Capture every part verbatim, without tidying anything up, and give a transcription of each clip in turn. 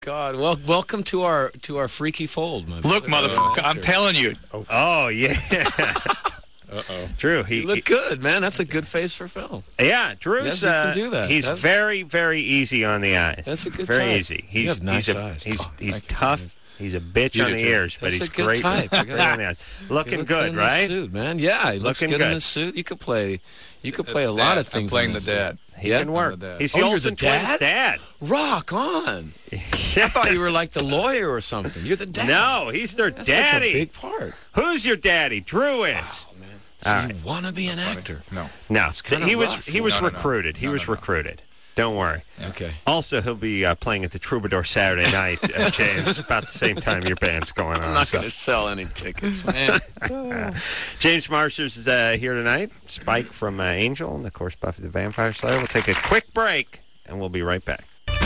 God, well, welcome to our to our freaky fold, my Look, brother. motherfucker, Uh, I'm telling you. Oh, oh yeah. Uh-oh. Drew, he, You look he- good, man. That's a good face for film. yeah, Drew's. Yes, you can uh, do that. He's That's- very, very easy on the eyes. That's a good Very type. easy. You He's have nice he's a, eyes. he's Oh, he's thank you. tough. He's a bitch You on do, the too. ears, but That's he's a good great. type. great on the eyes. Looking He looks good, in right? The suit, man. Yeah, he looks Looking good, in good. the suit. You could play. You could play It's a lot dad. of things. I'm playing in the that suit. dad. He Yeah? can work. I'm the dad. He's Oh, the you're Olsen the dad? twins' dad. Rock on! I thought you were like the lawyer or something. You're the dad. No, he's their That's daddy. like a big part. Who's your daddy? Drew is. Oh man. So All you right. want to be an actor? No. No, kinda he was rough. he was No, no, no. recruited. He No, was no, no. recruited. Don't worry. Okay. Also, he'll be uh, playing at the Troubadour Saturday night, uh, James, about the same time your band's going on. I'm not so. going to sell any tickets, man. James Marsters is uh, here tonight. Spike from uh, Angel, and of course Buffy the Vampire Slayer. We'll take a quick break, and we'll be right back.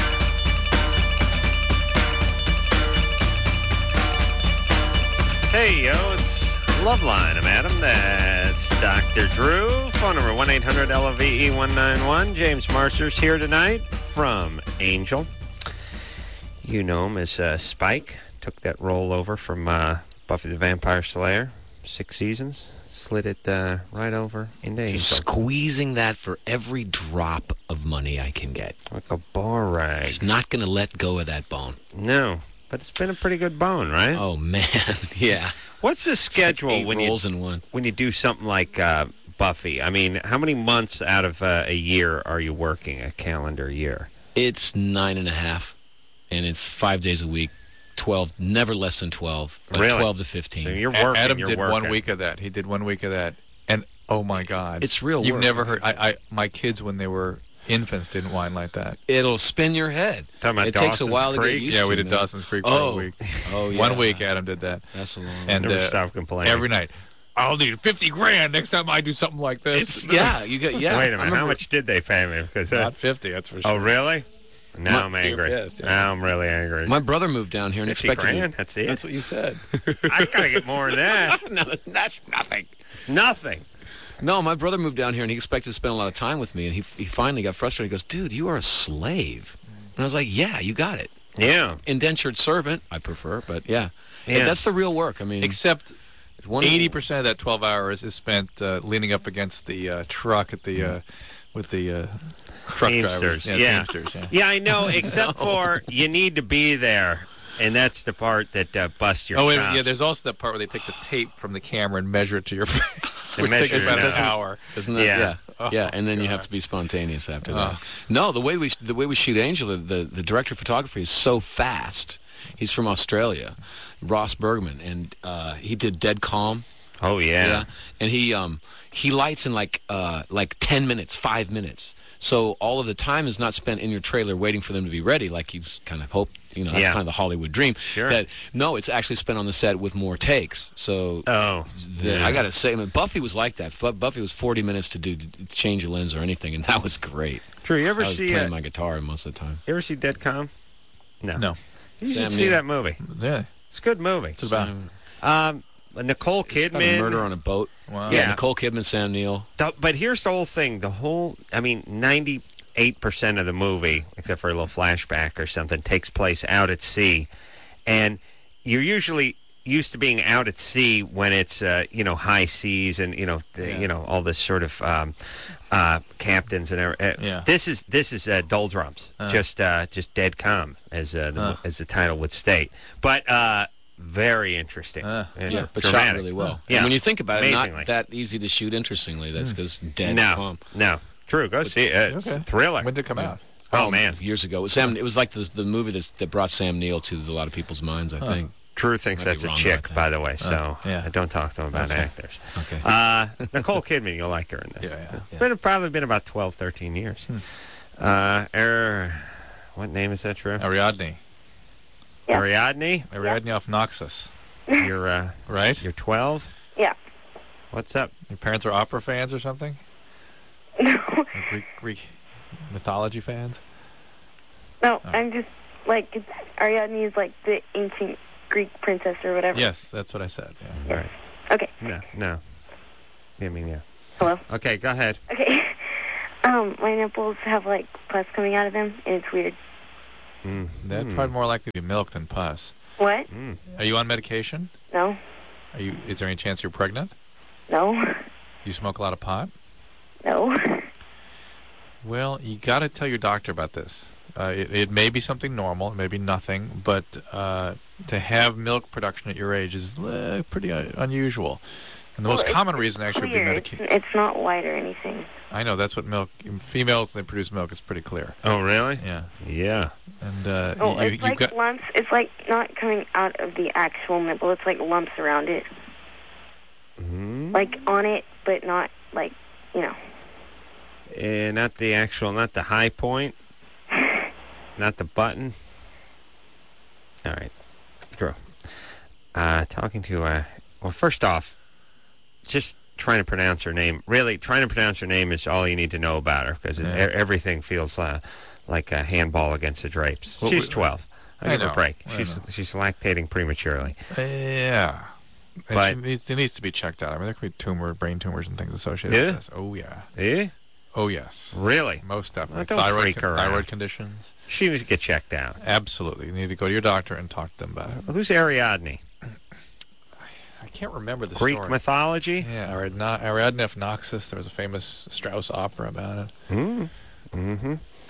Hey, yo, it's Loveline. I'm Adam. That's Doctor Drew. Phone number one eight hundred L O V E one nine one. James Marsters here tonight from Angel. You know him as uh, Spike. Took that role over from uh, Buffy the Vampire Slayer. Six seasons. Slid it uh, right over into Angel. Just squeezing that for every drop of money I can get. Like a bar rag. Just not going to let go of that bone. No, but it's been a pretty good bone, right? Oh man, yeah. What's the schedule Eight when you rolls in one. when you do something like uh, Buffy? I mean, how many months out of uh, a year are you working, a calendar year? It's nine and a half, and it's five days a week. Twelve, never less than twelve. But Really? Twelve to fifteen. So you're A- working. Adam you're did working. one week of that. He did one week of that, and oh my God, It's real You've work. never heard. I, I, my kids when they were infants didn't whine like that. It'll spin your head. Talking about It takes a Dawson's while to Creek? get used Yeah, to. we did man. Dawson's Creek for Oh. a week. Oh yeah. One week, Adam did that, That's a long. and Never uh, stop complaining. every night. I'll need fifty grand next time I do something like this. It's yeah. You got yeah. Wait a I minute. How remember- much did they pay me? Because uh, Not fifty, that's for sure. oh, really? Now My- I'm angry. You're pissed, yeah. Now I'm really angry. My brother moved down here and fifty expected me- grand? That's it? That's what you said. I gotta get more than that. No, that's nothing. It's nothing. No, my brother moved down here and he expected to spend a lot of time with me, and he he finally got frustrated. He goes, "Dude, you are a slave." And I was like, "Yeah, you got it. Yeah. Indentured servant, I prefer, but yeah, Yeah. And that's the real work. I mean, Except one eighty percent of that twelve hours is spent uh, leaning up against the uh, truck at the uh, with the uh, truck Teamsters, drivers. yeah. Teamsters, yeah. Yeah, I know, except for you need to be there, and that's the part that uh, busts your Oh, wait, chops. yeah, there's also that part where they take the tape from the camera and measure it to your face, They which measure takes it about an out. hour. Isn't that Yeah. yeah? Oh, yeah, and then you God. have to be spontaneous after that. Oh. No, the way we the way we shoot Angel, the, the the director of photography is so fast. He's from Australia, Ross Bergman, and uh, he did Dead Calm. Oh, yeah. and he um he lights in like uh like ten minutes, five minutes. So all of the time is not spent in your trailer waiting for them to be ready, like you've kind of hoped. You know, that's Yeah. kind of the Hollywood dream. Sure. That no, it's actually spent on the set with more takes. So Oh. the, I got to say, I mean, Buffy was like that. Fu- Buffy was forty minutes to do to change a lens or anything, and that was great. Drew, you ever I was see playing uh, my guitar most of the time. you ever see Dead Calm? No. No. You Sam should see Neill. that movie. Yeah. It's a good movie. It's about. Um, Nicole It's about Kidman. a murder on a boat. Wow. Yeah, Yeah. Nicole Kidman, Sam Neill. The- but here's the whole thing. The whole, I mean, ninety-eight percent of the movie, except for a little flashback or something, takes place out at sea. And you're usually used to being out at sea when it's, uh, you know, high seas and, you know, the, Yeah. you know, all this sort of um, uh, captains and everything. Yeah. This is this is uh, doldrums, Uh. just uh, just dead calm, as uh, the, Uh. as the title would state. But uh, very interesting. Uh. and Yeah, but shot dramatic. really well. Yeah. And when you think about it, Amazingly. not that easy to shoot. Interestingly, that's because dead No, calm. no. True, go see it. It's Okay. a thriller. When did it come out? Oh, man. years ago. It was Sam. It was like the the movie that that brought Sam Neill to a lot of people's minds. I think. Drew thinks Might be that's a wrong chick, about that. by the way, so yeah. I don't talk to him about Okay. actors. Okay. Uh, Nicole Kidman, you'll like her in this. Yeah, yeah. It's been probably been about twelve, thirteen years. Uh, er, what name is that, Drew? Ariadne. Yeah. Ariadne? Ariadne off Noxus. You're, uh, Right? you're twelve? Yeah. What's up? Your parents are opera fans or something? No, Like Greek, Greek mythology fans? no, Oh. I'm just like it's, Ariadne is like the ancient Greek princess or whatever. Yes, that's what I said. Yeah. All right. Okay. No, no. I mean, yeah. Hello. Okay, go ahead. Okay. Um, my nipples have like pus coming out of them, and it's weird. Mm. That's Mm. probably more likely to be milk than pus. What? Mm. Are you on medication? No. Are you? Is there any chance you're pregnant? No. You smoke a lot of pot? No. Well, you got to tell your doctor about this. Uh, it, it may be something normal, it may be nothing, but uh, to have milk production at your age is uh, pretty uh, unusual. And the Well, most it's common reason actually would be Clear. It's, medication. it's not white or anything. I know that's what milk. Females, they produce milk. It's pretty clear. Oh, really? Yeah, Yeah. and uh, Oh, you, it's you've like got. lumps. It's like not coming out of the actual nipple. It's like lumps around it. Mm. Like on it, but not like, you know. Uh, not the actual, not the high point, not the button. All right, Drew. Uh, talking to, uh, well, first off, just trying to pronounce her name. Really, trying to pronounce her name is all you need to know about her because Yeah. e- everything feels uh, like a handball against the drapes. Well, She's we- twelve. I I give her know, a break. I She's know. she's lactating prematurely. Uh, yeah. And But- she needs, it needs to be checked out. I mean, there could be tumor, brain tumors, and things associated Yeah? with this. Oh yeah. Eh? Oh yes. Really? Most definitely. Well, don't thyroid, freak her out. thyroid conditions. She needs to get checked out. Absolutely. You need to go to your doctor and talk to them about it. Who's Ariadne? I can't remember the Greek story. mythology? Yeah, Ariadne, Ariadne of Naxos. There was a famous Strauss opera about it. Mm. Mm-hmm.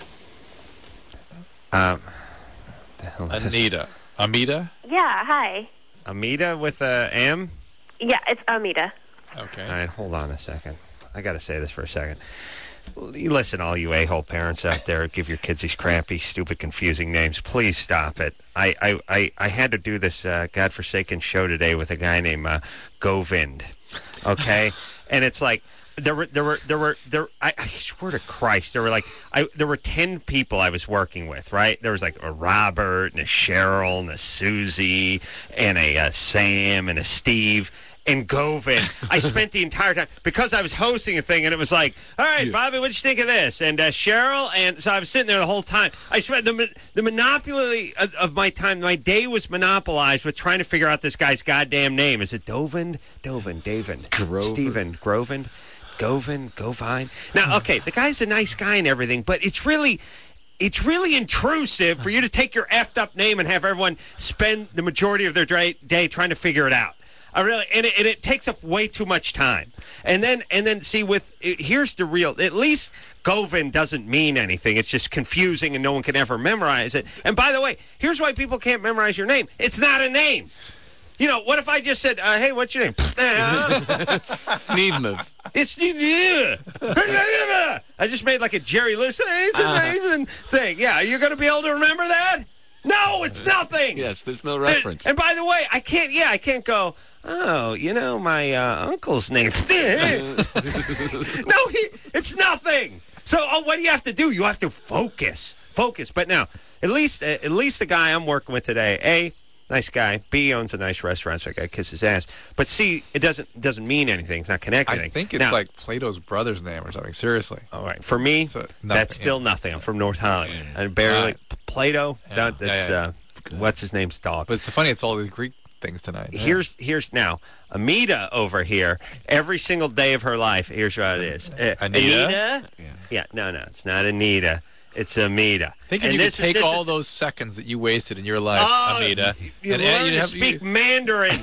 Um, the hell is this? Anita. Amita? Yeah, hi. Amita with a M? Yeah, it's Amita. Okay. All right, hold on a second. I got to say this for a second. L- you Listen, all you a-hole parents out there, give your kids these crappy, stupid, confusing names. Please stop it. I, I, I, I had to do this uh, godforsaken show today with a guy named uh, Govind. Okay? And it's like, there were, there were, there were, there. I, I swear to Christ, there were like, I, there were ten people I was working with, right? There was like a Robert and a Cheryl and a Susie and a uh, Sam and a Steve and Govind. I spent the entire time because I was hosting a thing, and it was like, all right, Bobby, what'd you think of this? And uh, Cheryl, and so I was sitting there the whole time. I spent the mon- the monopoly of, of my time. My day was monopolized with trying to figure out this guy's goddamn name. Is it Dovind? Dovind, David, Grover. Stephen, Grovind, Govind, Govine. Now, okay, the guy's a nice guy and everything, but it's really. It's really intrusive for you to take your effed up name and have everyone spend the majority of their dra- day trying to figure it out. I really, and it, and it takes up way too much time. And then, and then, see, with it, here's the real. At least Govind doesn't mean anything. It's just confusing, and no one can ever memorize it. And by the way, here's why people can't memorize your name. It's not a name. You know, what if I just said, uh, "Hey, what's your name?" Needmouth. It's I just made like a Jerry Lewis. It's amazing thing. Yeah, you're going to be able to remember that? No, it's nothing. Yes, there's no reference. And, and by the way, I can't. Yeah, I can't go. Oh, you know my uh, uncle's name. no, he, it's nothing. So, oh, what do you have to do? You have to focus, focus. But now, at least, uh, at least the guy I'm working with today, A, nice guy. B, owns a nice restaurant, so I got to kiss his ass. But C, it doesn't doesn't mean anything. It's not connected. I anything. think it's Now- like Plato's brother's name or something. Seriously. All right, for me, So, nothing, that's still yeah. nothing. I'm from North Hollywood. I barely Right. Plato. Yeah. That, Yeah, that's yeah, uh, what's his name's dog. But it's funny, it's all these Greek things tonight. Yeah. Here's here's now Amita over here. Every single day of her life. Here's what it is. Uh, Anita? Yeah. yeah. No, no, it's not Anita. It's Amita. Think if And you could this is- take this all is- those seconds that you wasted in your life, Oh, Amita, You and learn you'd to have- speak you- Mandarin,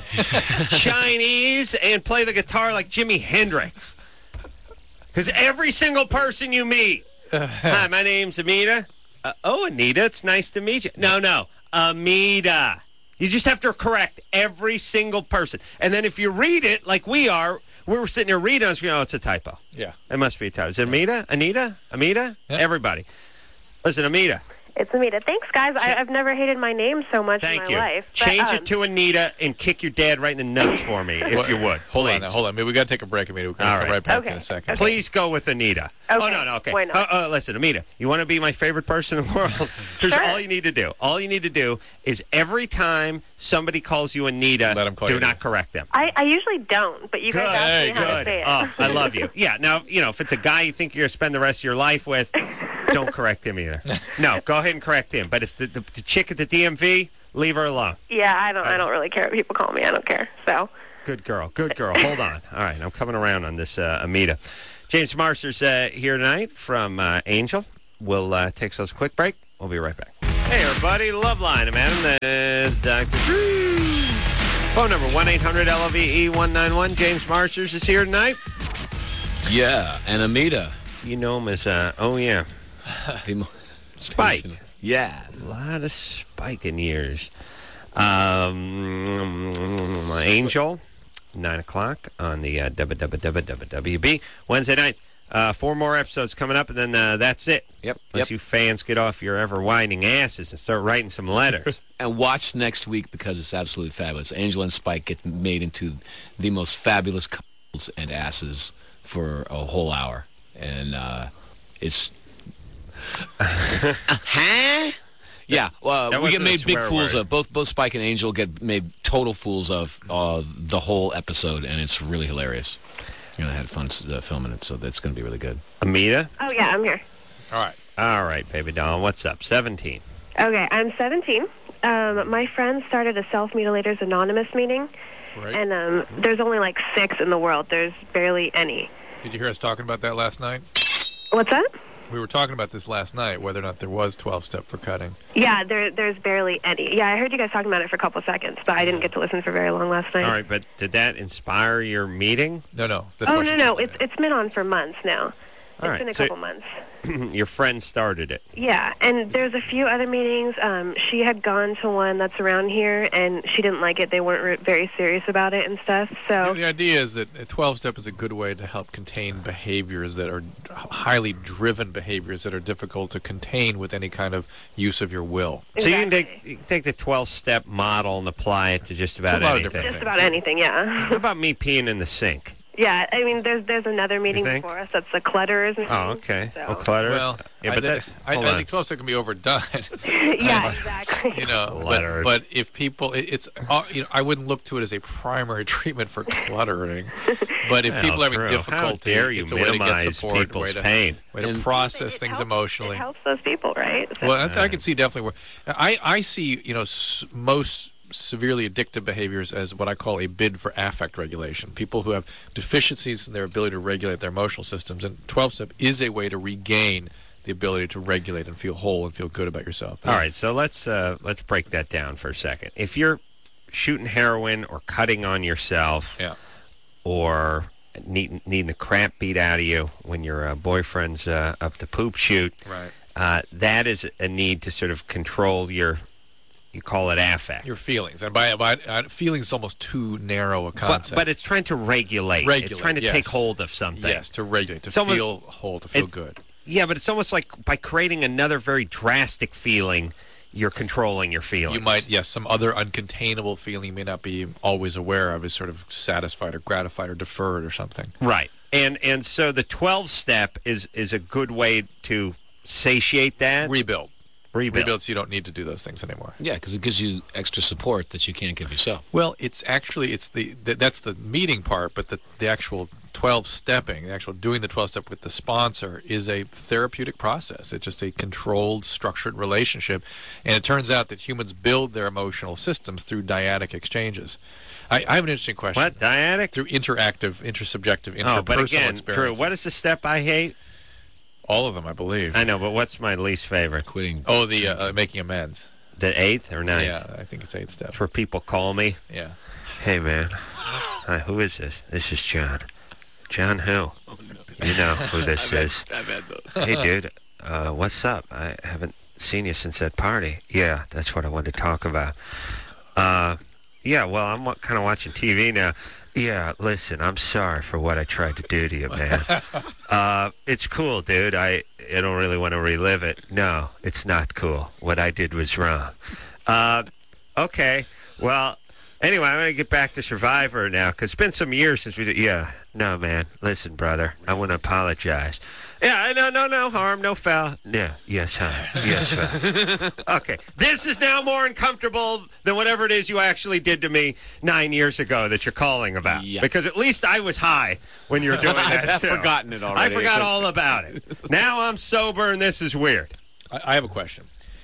Chinese, and play the guitar like Jimi Hendrix. Because every single person you meet, hi, my name's Amita. Uh, oh, Anita, it's nice to meet you. No, no, Amita. You just have to correct every single person. And then if you read it like we are, we were sitting here reading, I was going, oh, it's a typo. Yeah. It must be a typo. Is it Amita? Anita? Amita? Yeah. Everybody. Listen, Amita. It's Amita. Thanks, guys. I, I've never hated my name so much Thank in my you. life. but, Change um, it to Anita and kick your dad right in the nuts for me, if Well, you would. Hold please. on, now, hold on. Maybe we got to take a break, Amita. We're going All to come right. right back Okay. in a second. Please go with Anita. Okay. Oh, no, no, okay. Why not? Uh, uh, listen, Amita, you want to be my favorite person in the world? Here's Sure. all you need to do. All you need to do is every time somebody calls you Anita, Let 'em call do you not Anita. correct them. I, I usually don't, but you Good. guys asked me how to Good. say it. Oh, I love you. Yeah, now, you know, if it's a guy you think you're going to spend the rest of your life with, don't correct him either. No, go ahead and correct him. But if the, the, the chick at the D M V, leave her alone. Yeah, I don't. I don't really care what people call me. I don't care. So. Good girl. Good girl. Hold on. All right, I'm coming around on this uh, Amita. James Marsters uh, here tonight from uh, Angel. We'll uh, take us a quick break. We'll be right back. Hey, everybody. Love Line. I'm Adam. That is Doctor Drew. Phone number one eight hundred L O V E one nine one. James Marsters is here tonight. Yeah, and Amita. You know him as, uh, oh, yeah, Spike. Yeah. A lot of Spike in years. Um, Angel, nine o'clock on the uh, W W W W B. Wednesday nights. Uh, four more episodes coming up, and then uh, that's it. Yep. Unless yep. you fans get off your ever-whining asses and start writing some letters. And watch next week because it's absolutely fabulous. Angel and Spike get made into the most fabulous couples and asses for a whole hour. And uh, it's... huh? Yeah, uh, we get made big fools word. of. Both both Spike and Angel get made total fools of uh, the whole episode, and it's really hilarious. You know, I had fun uh, filming it, so that's going to be really good. Amita? Oh, yeah, I'm here. All right. All right, baby doll. What's up? seventeen. Okay, I'm seventeen. Um, my friend started a Self-Mutilators Anonymous meeting, Right. and um, there's only like six in the world. There's barely any. Did you hear us talking about that last night? What's that? We were talking about this last night, whether or not there was twelve-step for cutting. Yeah, there, there's barely any. Yeah, I heard you guys talking about it for a couple of seconds, but I didn't get to listen for very long last night. All right, but did that inspire your meeting? No, no. That's Oh, what no, she no. told me. It's It's been on for months now. All It's right, been a so- couple months. Your friend started it. Yeah, and there's a few other meetings. Um, she had gone to one that's around here, and she didn't like it. They weren't re- very serious about it and stuff. Yeah, So the idea is that a twelve-step is a good way to help contain behaviors that are highly driven behaviors that are difficult to contain with any kind of use of your will. So you can Exactly. take you can take the twelve-step model and apply it to just about To a lot of anything. different just things. about anything, yeah. How about me peeing in the sink? Yeah, I mean, there's there's another meeting think? before us. That's the clutterers meeting. Oh, okay. So. Oh, clutters. Well, yeah, I, but thi- that, I, hold I on. think twelve-step can be overdone. Yeah, exactly. You know, Clutter. but, but if people, it, it's, uh, you know, I wouldn't look to it as a primary treatment for cluttering. But if Well, people are having true. difficulty, How dare you it's a way to get minimize support, a people's way to, pain. way to And- process It things helps- emotionally. It helps those people, right? So- Well, I, I can see definitely where I, I see, you know, s- most severely addictive behaviors as what I call a bid for affect regulation. People who have deficiencies in their ability to regulate their emotional systems, and twelve-step is a way to regain the ability to regulate and feel whole and feel good about yourself. All right, so let's uh, let's break that down for a second. If you're shooting heroin or cutting on yourself, Yeah. or needing, needing the crap beat out of you when your uh, boyfriend's uh, up the poop chute, Right. uh, that is a need to sort of control your, you call it affect. Your feelings, and by, by uh, feelings is almost too narrow a but, concept. but it's trying to regulate. Regulate, It's trying to yes. take hold of something. yes, to regulate, to Someone- feel whole, to feel it's- good. Yeah, but it's almost like by creating another very drastic feeling, you're controlling your feelings. You might, yes, some other uncontainable feeling you may not be always aware of is sort of satisfied or gratified or deferred or something. Right. And and so the twelve step is is a good way to satiate that. Rebuild. Rebuild. Rebuild so you don't need to do those things anymore. Yeah, because it gives you extra support that you can't give yourself. Well, it's actually, it's the, th- that's the meeting part, but the, the actual twelve-stepping, the actual doing the twelve-step with the sponsor is a therapeutic process. It's just a controlled, structured relationship. And it turns out that humans build their emotional systems through dyadic exchanges. I, I have an interesting question. What? Dyadic? Through interactive, intersubjective, interpersonal Oh, but again, Drew, experiences. what is the step I hate? All of them, I believe. I know, but what's my least favorite? Quitting. Oh, the uh, uh, making amends. The eighth or ninth? Yeah, I think it's eight steps. That's where people call me. Yeah. Hey, man. Hi, who is this? This is John. John who? You know who this is. Hey, dude. Uh, what's up? I haven't seen you since that party. Yeah, that's what I wanted to talk about. Uh, yeah, well, I'm kind of watching T V now. Yeah, listen, I'm sorry for what I tried to do to you, man. uh, it's cool, dude. I, I don't really want to relive it. No, it's not cool. What I did was wrong. Uh, okay, well, anyway, I'm going to get back to Survivor now, because it's been some years since we did. Yeah, no, man. Listen, brother, I want to apologize. Yeah, no, no, no harm, no foul. Yeah, yes, harm. Yes, foul. Okay, this is now more uncomfortable than whatever it is you actually did to me nine years ago that you're calling about. Yeah. Because at least I was high when you were doing that, I've too. forgotten it already. I forgot all about it. Now I'm sober, and this is weird. I, I have a question.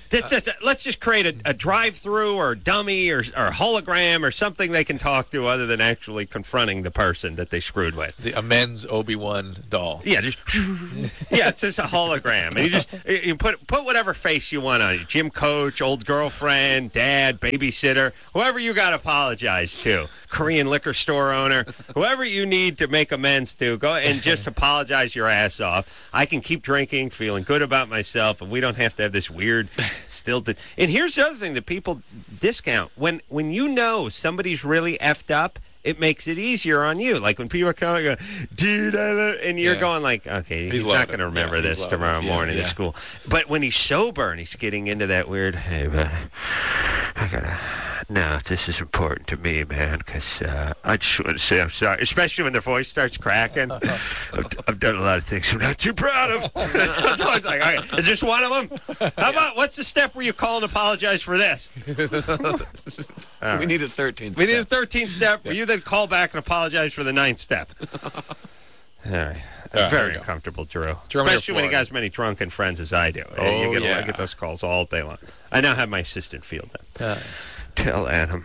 Just, just, let's just create a, a drive-through or a dummy or, or a hologram or something they can talk to other than actually confronting the person that they screwed with. The amends Obi-Wan doll. Yeah, just yeah, it's just a hologram, and you just you put put whatever face you want on it. Gym coach, old girlfriend, dad, babysitter, whoever you got to apologize to, Korean liquor store owner, whoever you need to make amends to, go and just apologize your ass off. I can keep drinking, feeling good about myself, and we don't have to have this weird stilted. And here's the other thing that people discount: when when you know somebody's really effed up, it makes it easier on you. Like when people come and go, dude, I love, and you're yeah. going like, okay, he's, he's not going to remember yeah, this tomorrow morning yeah, yeah. at school. But when he's sober and he's getting into that weird, hey, man, I gotta. No, this is important to me, man, because uh, I just want to say I'm sorry, especially when their voice starts cracking. I've, I've done a lot of things I'm not too proud of. It's always like, okay, is this one of them? How about, what's the step where you call and apologize for this? Right. We need a thirteenth We step. need a thirteenth step where you then call back and apologize for the ninth step. All right. That's right, very uncomfortable, Drew. Germany Especially when he got as many drunken friends as I do. Oh, you get, yeah. I get those calls all day long. I now have my assistant field them. Uh, Tell Adam.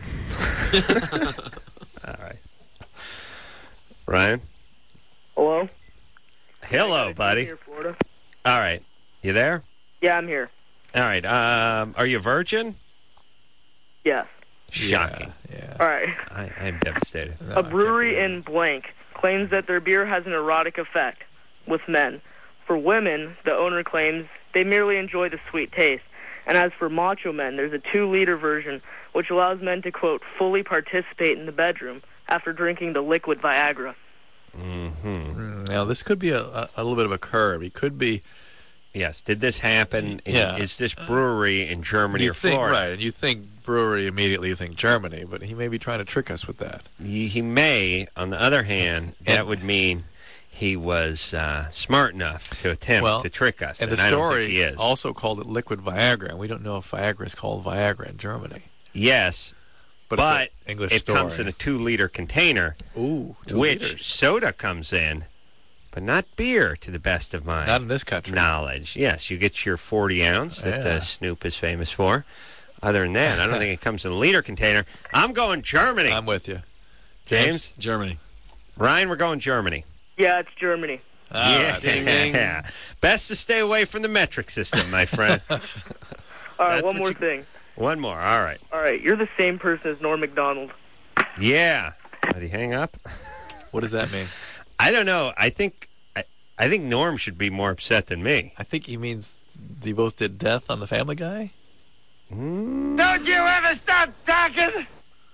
All right. Ryan? Hello? Hello, buddy. Here, Florida. All right. You there? Yeah, I'm here. All right. Um, are you a virgin? Yes. Shocking. Yeah. yeah. All right. I, I'm devastated. No, a brewery in blank claims that their beer has an erotic effect with men. For women, the owner claims they merely enjoy the sweet taste. And as for macho men, there's a two-liter version which allows men to, quote, fully participate in the bedroom after drinking the liquid Viagra. Mm-hmm. Now, this could be a, a, a little bit of a curve. He could be... Yes. Did this happen? In, yeah. Is this brewery in Germany you or think, Florida? Right, and you think brewery, immediately you think Germany, but he may be trying to trick us with that. He, he may. On the other hand, that and, would mean he was uh, smart enough to attempt well, to trick us. And, and the I story don't think he is. also called it liquid Viagra, and we don't know if Viagra is called Viagra in Germany. Yes, but, but it's English it story. comes in a two-liter container, Ooh, two which liters. soda comes in, but not beer, to the best of my not in this country. knowledge. Yes, you get your forty ounce that yeah. uh, Snoop is famous for. Other than that, I don't think it comes in a liter container. I'm going Germany. I'm with you. James? James? Germany. Ryan, we're going Germany. Yeah, it's Germany. Ah, yeah. ding, ding. yeah. Best to stay away from the metric system, my friend. All right, That's one more you... thing. One more. All right. All right, you're the same person as Norm Macdonald. Yeah. Did he hang up? What does that mean? I don't know. I think I, I think Norm should be more upset than me. I think he means they both did Death on the Family Guy. Mm. Don't you ever stop talking?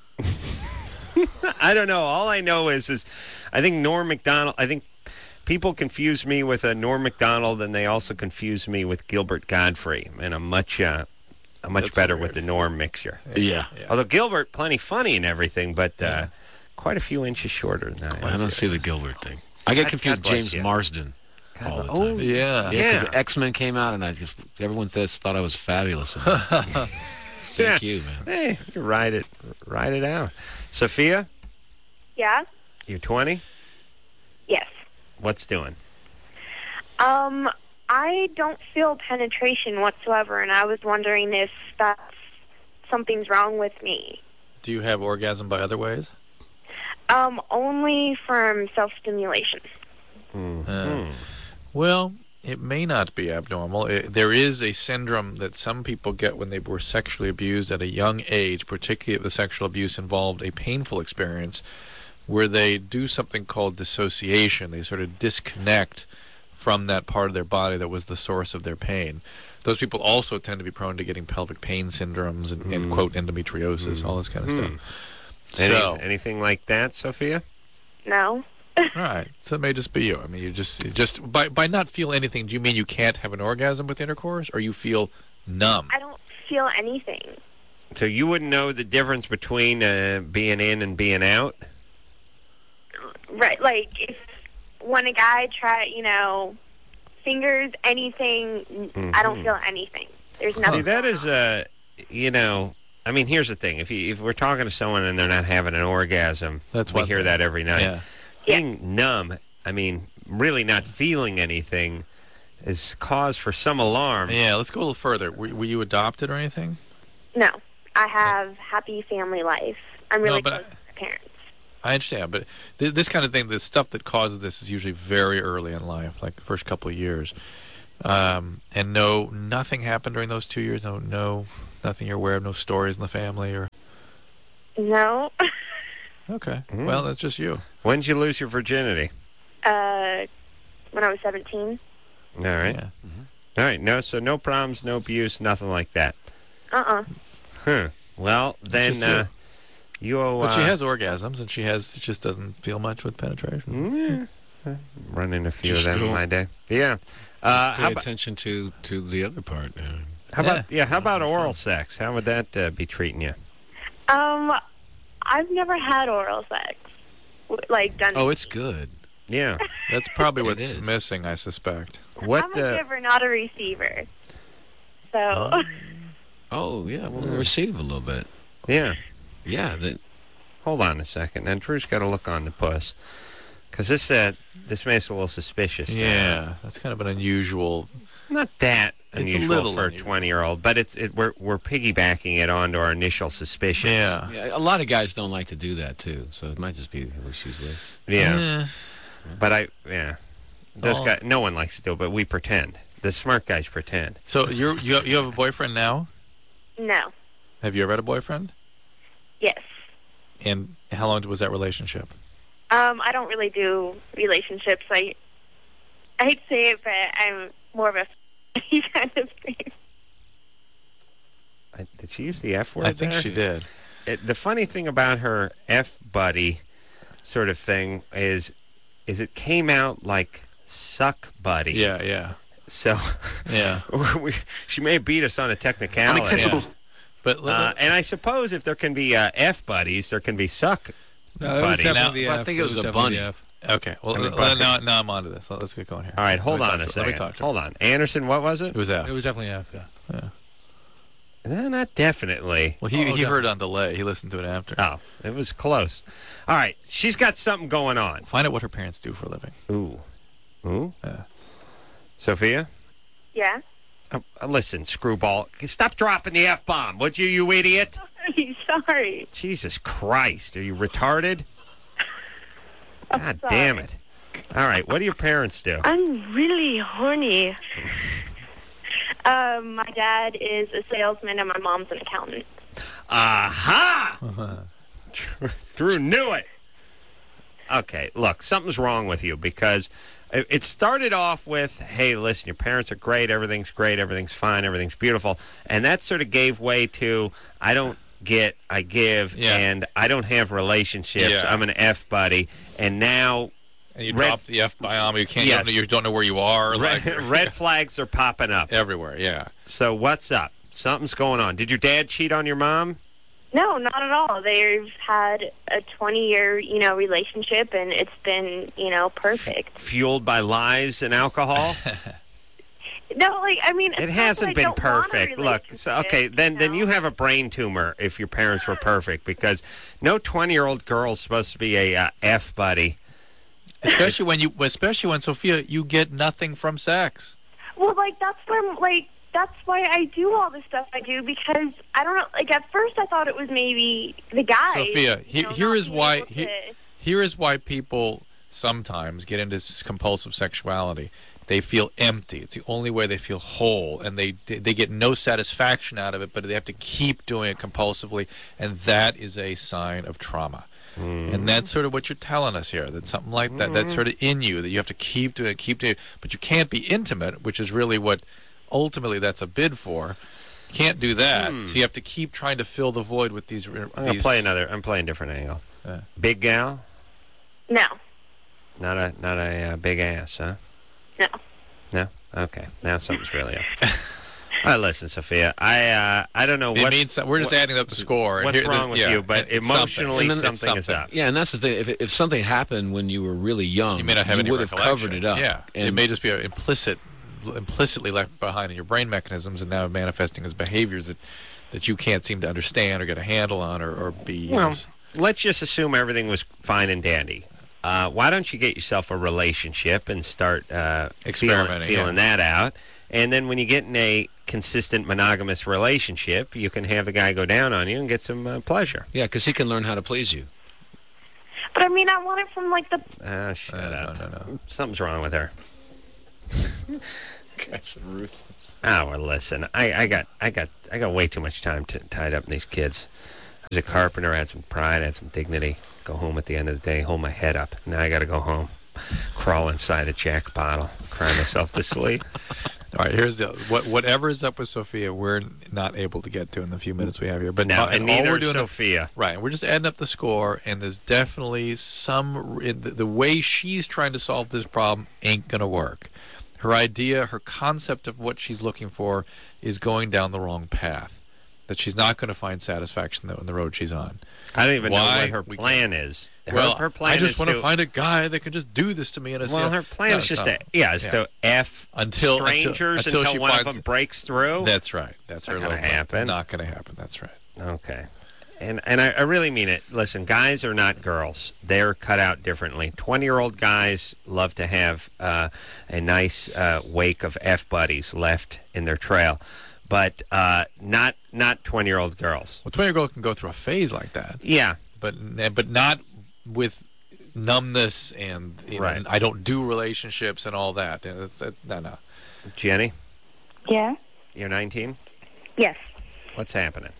I don't know. All I know is, is I think Norm Macdonald, I think people confuse me with a Norm Macdonald, and they also confuse me with Gilbert Godfrey, and I'm much, uh, I'm much That's better weird. with the Norm mixture. Yeah. yeah. Although Gilbert, plenty funny and everything, but uh, Yeah. quite a few inches shorter than that. Well, I don't see the Gilbert thing. I get God- confused God with bless James you. Marsden God, all the time. oh, Yeah. Yeah, because Yeah. X-Men came out, and I just everyone th- thought I was fabulous. In it. Thank you, man. Hey, you ride it, ride it out. Sophia, Yeah? you're twenty. Yes. What's doing? Um, I don't feel penetration whatsoever, and I was wondering if that's something's wrong with me. Do you have orgasm by other ways? Um, only from self-stimulation. Mm-hmm. Uh, well, it may not be abnormal. It, there is a syndrome that some people get when they were sexually abused at a young age, particularly if the sexual abuse involved a painful experience, where they do something called dissociation. They sort of disconnect from that part of their body that was the source of their pain. Those people also tend to be prone to getting pelvic pain syndromes and, mm. and quote, endometriosis, mm. all this kind of mm. stuff. Any, So, anything like that, Sophia? No? all right. So it may just be you. I mean, you just you just by by not feel anything. Do you mean you can't have an orgasm with intercourse, or you feel numb? I don't feel anything. So you wouldn't know the difference between uh, being in and being out? Right, like, if when a guy try, you know, fingers, anything, mm-hmm. I don't feel anything. There's nothing. See, that is a, uh, you know, I mean, here's the thing. If you, if we're talking to someone and they're not having an orgasm, That's we one hear thing. that every night. Yeah. Being numb, I mean, really not feeling anything, is cause for some alarm. Yeah, let's go a little further. Were, were you adopted or anything? No, I have happy family life. I'm really No, but close I- to my parents. I understand, but th- this kind of thing, the stuff that causes this is usually very early in life, like the first couple of years. Um, and no, nothing happened during those two years. No, no, nothing you're aware of. No stories in the family, or No. okay. Mm. Well, that's just you. When did you lose your virginity? uh, when I was seventeen. All right. Yeah. All right. No, so no problems, no abuse, nothing like that. Uh-uh. Huh. Well, then just you. uh, you. Uh, But she has orgasms, and she has she just doesn't feel much with penetration. Yeah. Run into a few Just of them in go- my day. Yeah. Uh, Just pay how, about, attention to, to the other part. Uh, how Yeah. about yeah? How about oral sex? How would that uh, be treating you? Um, I've never had oral sex. W- Like, done. oh, it's good. Yeah. That's probably It what's is. missing, I suspect. What? I'm a Uh, giver, not a receiver. So, Oh, yeah, we'll receive a little bit. yeah. Yeah, that, Hold on a second. Now Drew's got to look on the puss, because this uh, this makes it a little suspicious. now. Yeah, that's kind of an unusual. Not that It's a unusual little for a unusual. twenty-year-old, but it's it, we're we're piggybacking it onto our initial suspicions. Yeah. yeah, a lot of guys don't like to do that, too, so it might just be who she's with. Yeah. Eh, But I yeah, those Oh. guys. No one likes to do it, but we pretend. The smart guys pretend. So you're you have, you have a boyfriend now? no. Have you ever had a boyfriend? Yes. And how long was that relationship? Um, I don't really do relationships. I, I hate to say it, but I'm more of a kind of thing. I, did she use the F word? I think there? she did. It, the funny thing about her F buddy sort of thing is, is it came out like suck buddy. Yeah, yeah, So yeah. we, she may beat us on a technicality. Unacceptable. But Uh, and I suppose if there can be uh, F buddies, there can be suck No, it was buddies. definitely Now- the F. I think it was a definitely bunny. the F. okay. Well, I mean, uh, but- now, now I'm on to this. So let's get going here. All right, hold Let me on a talk to her. Let me second. talk to her. Hold on. Anderson, what was it? It was F. It was definitely F, yeah. No, not definitely. Well, he Oh, he heard on delay. He listened to it after. Oh, it was close. All right, she's got something going on. Find out what her parents do for a living. Ooh. Ooh? Yeah. Sophia? Yeah. Uh, uh, listen, screwball. Stop dropping the F-bomb, would you, you idiot? Sorry. Jesus Christ, are you retarded? God sorry. damn it. All right, what do your parents do? I'm really horny. Um, my dad is a salesman and my mom's an accountant. Aha! Drew knew it. Okay, look, something's wrong with you because it it started off with, hey, listen, your parents are great, everything's great, everything's fine, everything's beautiful. And that sort of gave way to, I don't get, I give, Yeah. and I don't have relationships. Yeah. I'm an F buddy. And now And you Red- dropped the F bomb. You can't. Yes. You, don't know, you don't know where you are. red, like, red flags are popping up. everywhere. Yeah. So what's up? Something's going on. Did your dad cheat on your mom? No, not at all. They've had a twenty-year, you know, relationship, and it's been, you know, perfect. Fueled by lies and alcohol? No, like, I mean, it's It not hasn't that I been don't want a perfect. Look, so, relationship, okay, then then know? you have a brain tumor if your parents were perfect because no twenty-year-old girl's supposed to be a uh, F buddy. Especially when you, especially when Sophia, you get nothing from sex. Well, like, that's where, like, that's why I do all the stuff I do because I don't know. Like, at first I thought it was maybe the guy. Sophia, he, you know, here not is being why. able He, to- here is why people sometimes get into s- compulsive sexuality. They feel empty. It's the only way they feel whole, and they they get no satisfaction out of it. But they have to keep doing it compulsively, and that is a sign of trauma. And that's sort of what you're telling us here. That something like that, that's sort of in you, that you have to keep doing it, keep doing it. But you can't be intimate, which is really what ultimately that's a bid for. You can't do that. So you have to keep trying to fill the void with these. I'm gonna these play another. I'm playing a different angle. Yeah. Big gal, No, not a not a uh, big ass, huh? no. No. Okay. Now something's really up. All right, listen, Sophia. I uh, I don't know It what. means that we're just adding up the score. and what's here- wrong with yeah, you, but it's emotionally something, something, And then is it's up. something. Yeah, and that's the thing. If, if something happened when you were really young, You may not have you any would have recollection. covered it up. Yeah, and it may just be a implicit, implicitly left behind in your brain mechanisms, and now manifesting as behaviors that, that you can't seem to understand or get a handle on, or, or be. you Well, know, let's just assume everything was fine and dandy. uh, why don't you get yourself a relationship and start uh, Experimenting, feeling, feeling yeah. that out? And then when you get in a consistent monogamous relationship, you can have the guy go down on you and get some uh, pleasure. Yeah, because he can learn how to please you. But I mean, I want it from like the. Ah, shut Uh, up. no, no, no. Something's wrong with her. Guys are ruthless. Oh, well, listen, I, I got, I got, I got way too much time to, tied up in these kids. I was a carpenter, I had some pride, I had some dignity. Go home at the end of the day, hold my head up. Now I got to go home, crawl inside a Jack bottle, cry myself to sleep. All right, here's the what whatever is up with Sophia, we're not able to get to in the few minutes we have here. But No, uh, and all neither we're is doing Sophia. Right, we're just adding up the score, and there's definitely some the, the way she's trying to solve this problem ain't gonna work. Her idea, her concept of what she's looking for is going down the wrong path. That she's not going to find satisfaction on the road she's on. I don't even Why? know what her We plan is. Her, Well, her plan I just is want to to find a guy that can just do this to me in a Well, her plan No, is just no. to yeah, is Yeah. to f Until- until- strangers until until, she one of finds- them breaks through. That's right. That's It's her not gonna little plan. happen. Not going to happen. That's right. Okay. And and I, I really mean it. Listen, guys are not girls. They're cut out differently. Twenty-year-old guys love to have uh, a nice uh, wake of F buddies left in their trail, but uh, not not twenty-year-old girls. Well, twenty-year-old girl can go through a phase like that, Yeah. but but not with numbness and you know, Right. I don't do relationships and all that. Yeah, that's- that- no, no. Jenny, Yeah. you're nineteen. Yes. What's happening?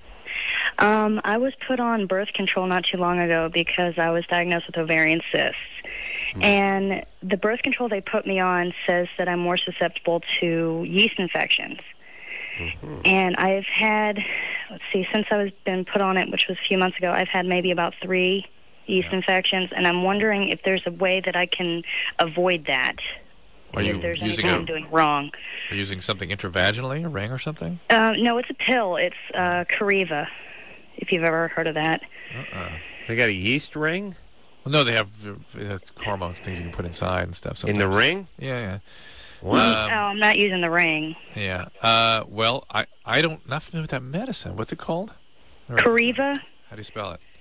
Um, I was put on birth control not too long ago because I was diagnosed with ovarian cysts. Hmm. And the birth control they put me on says that I'm more susceptible to yeast infections. Mm-hmm. And I've had, let's see, since I was been put on it, which was a few months ago, I've had maybe about three yeast Yeah. infections. And I'm wondering if there's a way that I can avoid that. Are and you if there's using anything a- I'm doing wrong. Are you using something intravaginally, a ring or something? Uh, no, it's a pill. It's uh, Cariva, if you've ever heard of that. Uh-uh. They got a yeast ring Well, no, they have uh, hormones, things you can put inside and stuff. in Sometimes. the ring. Yeah, yeah. What? Um, oh, I'm not using the ring. Yeah. Uh, well, I, I don't not familiar with that medicine. What's it called? All right. Cariva, How do you spell it?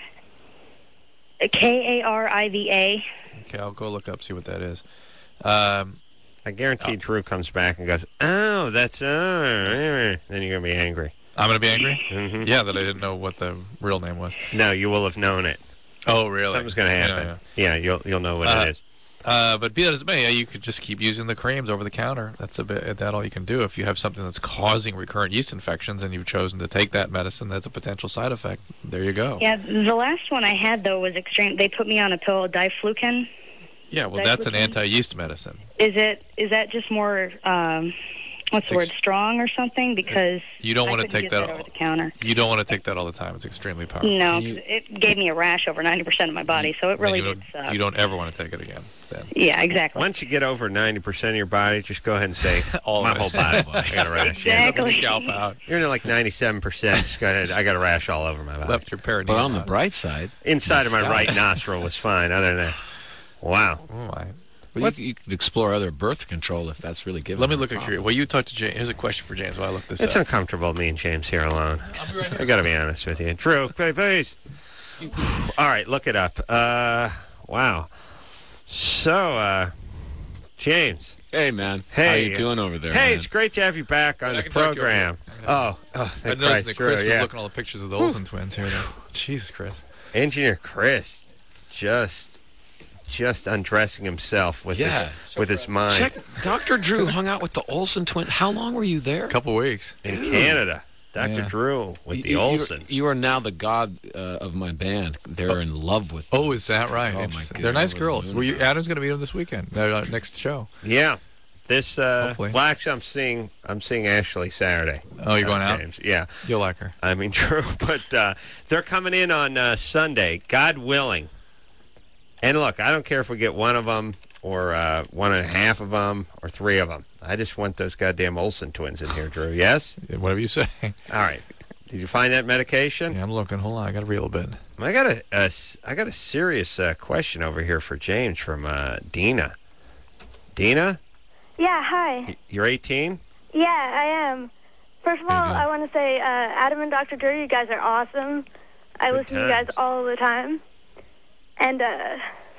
K A R I V A. Okay, I'll go look up, see what that is. Um, I guarantee Drew comes back and goes, "Oh, that's uh." Then you're gonna be angry. I'm going to be angry? Mhm. Yeah, that I didn't know what the real name was. No, you will have known it. Oh, really? Something's gonna happen. Yeah, Yeah, you'll you'll know what Uh, it is. yeah. Uh, but be that as it may, you could just keep using the creams over the counter. That's a bit. That's all you can do. If you have something that's causing recurrent yeast infections and you've chosen to take that medicine, that's a potential side effect. There you go. Yeah, the last one I had, though, was extreme. They put me on a pill, diflucan. Yeah, well, that's an Diflucan? anti-yeast medicine. Is it? Is that just more, um, what's the Ex- word, strong or something? Because You don't I want to couldn't take get that. that over the counter. You don't want to take that all the time. It's extremely powerful. No, You- 'cause it gave me a rash over ninety percent of my body, so it Then really you did don't, suck. you don't ever want to take it again. Then. Yeah, exactly. Once you get over ninety percent of your body, just go ahead and say, All my of it. whole body. I got a rash. Yeah. Exactly. Scalp out. You're in like ninety-seven percent. Just go ahead. I got a rash all over my body. Left your perineum. But on the out. bright side, Inside of my Scalp. right nostril was fine. Other than that, wow. Oh, my. well, What's- you, you could explore other birth control if that's really given. Let me her a look at problem. your. Well, you talk to James. Here's a question for James while I look this It's up. uncomfortable, me and James here alone. I'll be right here. I got to be honest with you. Drew, please. please. All right, look it up. Uh, wow. So, uh, James. Hey, man. Hey. How you doing over there? Hey, man? it's great to have you back on I the can talk to you over program. here. Oh, oh, I thank noticed Christ, that Drew, Chris was yeah. looking at all the pictures of the Olsen twins here. Now. Jesus, Chris. Engineer Chris just just undressing himself with Yeah. his with his mind Check. Doctor Drew hung out with the Olsen twins. How long were you there? A couple weeks. in Canada. Doctor Yeah. Drew with You- the you- Olsons. You are now the god uh, of my band. They're in love with. Oh, them. is that right? Oh, my Interesting. God. They're nice Over the girls. moon Well, you, about it. Adam's going to meet them this weekend. Their uh, next show. yeah. This uh Hopefully. well actually I'm seeing I'm seeing Ashley Saturday. Oh, you're Uh, going out? James. Yeah. You'll like her. I mean Drew, but uh they're coming in on uh Sunday, God willing. And look, I don't care if we get one of them or uh one and a half of them or three of them. I just want those goddamn Olsen twins in here, Drew. Yes? Whatever you say. All right. Did you find that medication? Yeah, I'm looking. Hold on. I got to reel a bit. I got a, a s- I got a serious uh, question over here for James from uh, Dina. Dina, Yeah, hi. y- you're eighteen? Yeah, I am. First of How you all, doing? I want to say, uh, Adam and Doctor Drew, you guys are awesome. I Good listen to you guys times. all the time. And uh,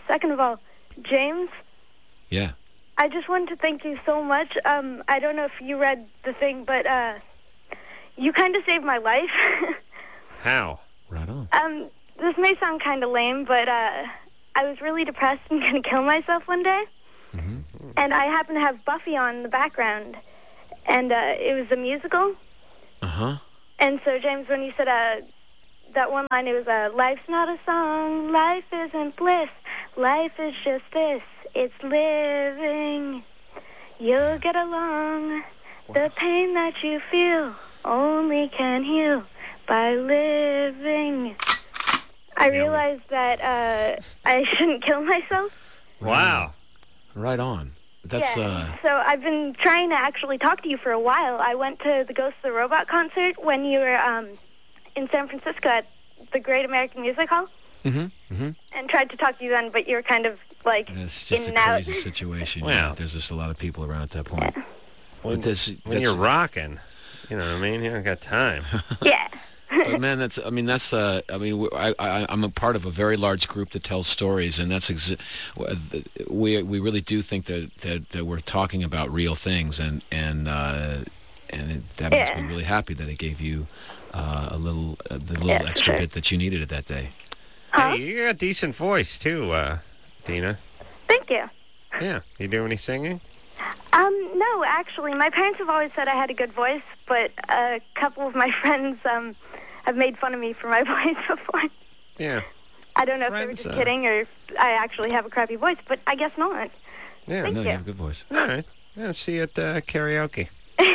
second of all, James, Yeah. I just wanted to thank you so much. Um, I don't know if you read the thing, but uh, you kind of saved my life. How? Right on. Um, this may sound kind of lame, but uh, I was really depressed and going to kill myself one day. Mm-hmm. And I happened to have Buffy on in the background. And uh, it was a musical. Uh-huh. And so, James, when you said uh, that one line, it was, uh, life's not a song, life isn't bliss, life is just this, it's living. You'll get along. The pain that you feel only can heal by living. I realized that uh, I shouldn't kill myself. Wow. Right on. That's yeah. uh So I've been trying to actually talk to you for a while. I went to the Ghost of the Robot concert when you were um, in San Francisco at the Great American Music Hall. Mm-hmm. Mm-hmm. And tried to talk to you then, but you were kind of like It's just in a and crazy out. situation. Wow. Yeah, there's just a lot of people around at that point. Yeah. When, But this, when that's- you're rocking, you know what I mean? You don't got time. Yeah. But man, that's I mean that's uh I mean we- I, I I'm a part of a very large group that tells stories, and that's exa- we we really do think that, that, that we're talking about real things, and and uh, and it, that makes Yeah. me really happy that it gave you uh, a little uh, the little Yeah, for extra sure. bit that you needed at that day. Huh? Hey, you got a decent voice, too, uh, Dina. Thank you. Yeah. You do any singing? Um, no, actually, my parents have always said I had a good voice, but a couple of my friends um, have made fun of me for my voice before. Yeah. I don't know if they were Friends, just uh, kidding or if I actually have a crappy voice, but I guess not. Yeah. Thank no, you. you have a good voice. All right. Yeah, see you at uh, karaoke.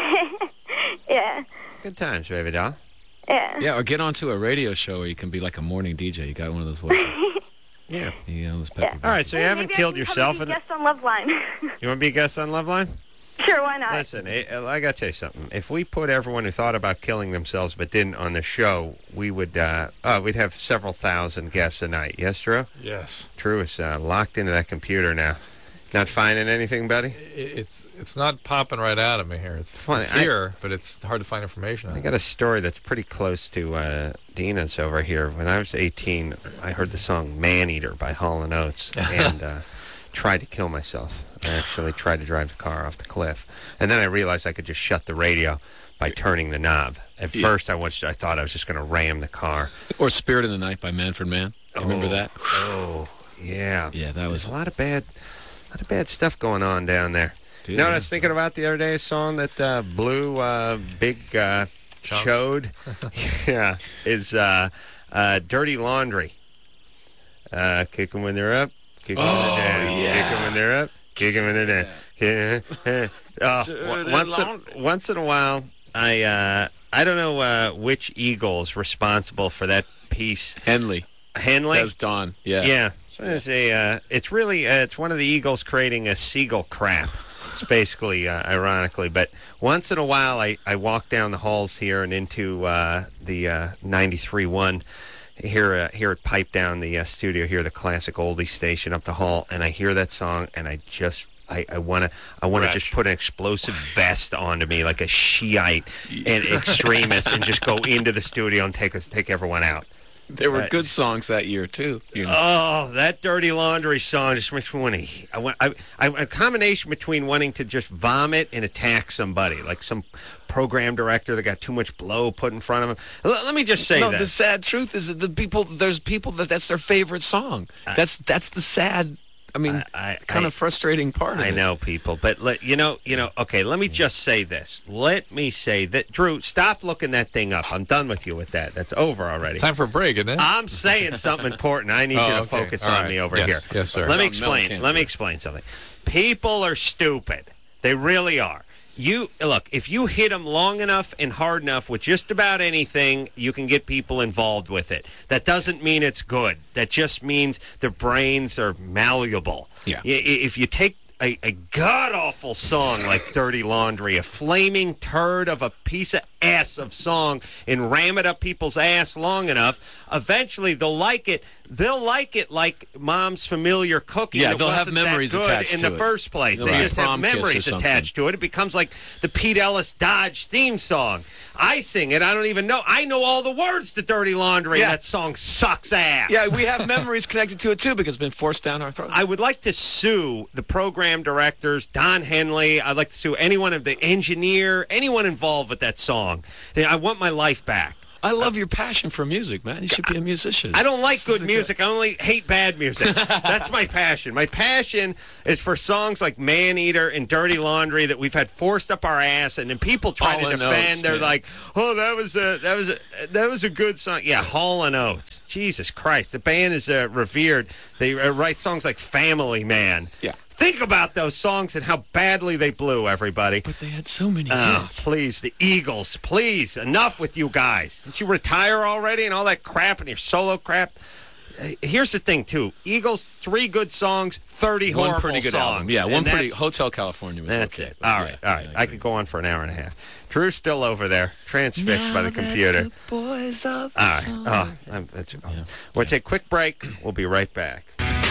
Yeah, Good times, baby doll. yeah. Yeah, or get onto a radio show where you can be like a morning D J. You got one of those voices. Yeah. You know, those peppy All right, so you Hey, haven't maybe killed I can yourself. Come In and be a guest on Loveline. You want to be a guest on Loveline? Sure, why not? Listen, I, I got to tell you something. If we put everyone who thought about killing themselves but didn't on the show, we would uh, oh, we'd have several thousand guests a night. Yes, Drew? Yes. Drew is uh, locked into that computer now. Not finding anything, buddy? It's it's not popping right out of me here. It's, Funny, it's I- here, but it's hard to find information on I it. got a story that's pretty close to uh, Dina's over here. When I was eighteen, I heard the song Man Eater by Hall and Oates and uh, tried to kill myself. I actually tried to drive the car off the cliff. And then I realized I could just shut the radio by turning the knob. At Yeah. first, I was I thought I was just going to ram the car. Or Spirit in the Night by Manfred Mann. Do you remember Oh, that? Oh, yeah. Yeah, that was There's a lot of bad, a lot of bad stuff going on down there. Dude, You know what yeah. I was thinking about the other day? A song that uh, blew uh, big uh, Chunks. chode. Yeah, is uh, uh, Dirty Laundry. Uh, kick 'em when they're up. Kick 'em when Oh, they're down. yeah. Kick 'em when they're up. Kick 'em when they're down. Yeah. Oh, Dirty once, in, Laundry. once in a while, I uh, I don't know uh, which Eagle's responsible for that piece. Henley. Henley? That's Don. Yeah. Yeah. So it's a. Uh, it's really. Uh, it's one of the Eagles creating a seagull crap. It's basically, uh, ironically, but once in a while, I, I walk down the halls here and into uh, the uh, ninety-three point one here. Uh, here at Pipe Down, the uh, studio here, the classic oldie station up the hall, and I hear that song, and I just. I, I want to I want to just put an explosive vest onto me like a Shiite and extremist and just go into the studio and take us take everyone out. There were Uh, good songs that year, too. You know. Oh, that Dirty Laundry song just makes me want to. I want. I, I, a combination between wanting to just vomit and attack somebody, like some program director that got too much blow put in front of him. L- let me just say no, that. the sad truth is that the people, there's people that that's their favorite song. That's that's the sad, I mean, I- I- kind I- of frustrating part of I it. know, people, but let, you know, you know. Okay, let me just say this. Let me say that, Drew. Stop looking that thing up. I'm done with you with that. That's over already. It's time for a break, isn't it? I'm saying something important. I need Oh, you to okay. focus All on right. me over Yes. here. Yes, sir. Let me Something Mel explain. can't Let me do. explain something. People are stupid. They really are. You look, if you hit them long enough and hard enough with just about anything, you can get people involved with it. That doesn't mean it's good. That just means their brains are malleable. Yeah. I- i- If you take a, a god-awful song like Dirty Laundry, a flaming turd of a piece of ass of song, and ram it up people's ass long enough, eventually they'll like it. They'll like it like Mom's familiar cooking. Yeah, it they'll have wasn't that memories good attached in to the it. first place. There'll They be a just have prom kiss or memories something. attached to it. It becomes like the Pete Ellis Dodge theme song. I sing it. I don't even know. I know all the words to Dirty Laundry. Yeah. That song sucks ass. Yeah, we have memories connected to it, too, because it's been forced down our throats. I would like to sue the program directors, Don Henley. I'd like to sue anyone of the engineer, anyone involved with that song. I want my life back. I love your passion for music, man. You should be a musician. I don't like This good is a music. I only hate bad music. That's my passion. My passion is for songs like Man Eater and Dirty Laundry that we've had forced up our ass, and then people trying Hall to and defend. Oates, they're man. like, "Oh, that was a that was a that was a good song." Yeah, Hall and Oates. Jesus Christ, the band is uh, revered. They uh, write songs like Family Man. Yeah. Think about those songs and how badly they blew, everybody. But they had so many Oh, hits. please, the Eagles, please, enough with you guys. Didn't you retire already and all that crap and your solo crap? Uh, Here's the thing, too. Eagles, three good songs, thirty One horrible pretty good songs. album. Yeah, And one pretty. that's- Hotel California was That's okay. it. but All yeah, right, all right. yeah, I agree. could go on for an hour and a half. Drew's still over there, transfixed by the computer. boys of the All right. song. Oh, I'm, that's, oh. We'll take a quick break. We'll be right back.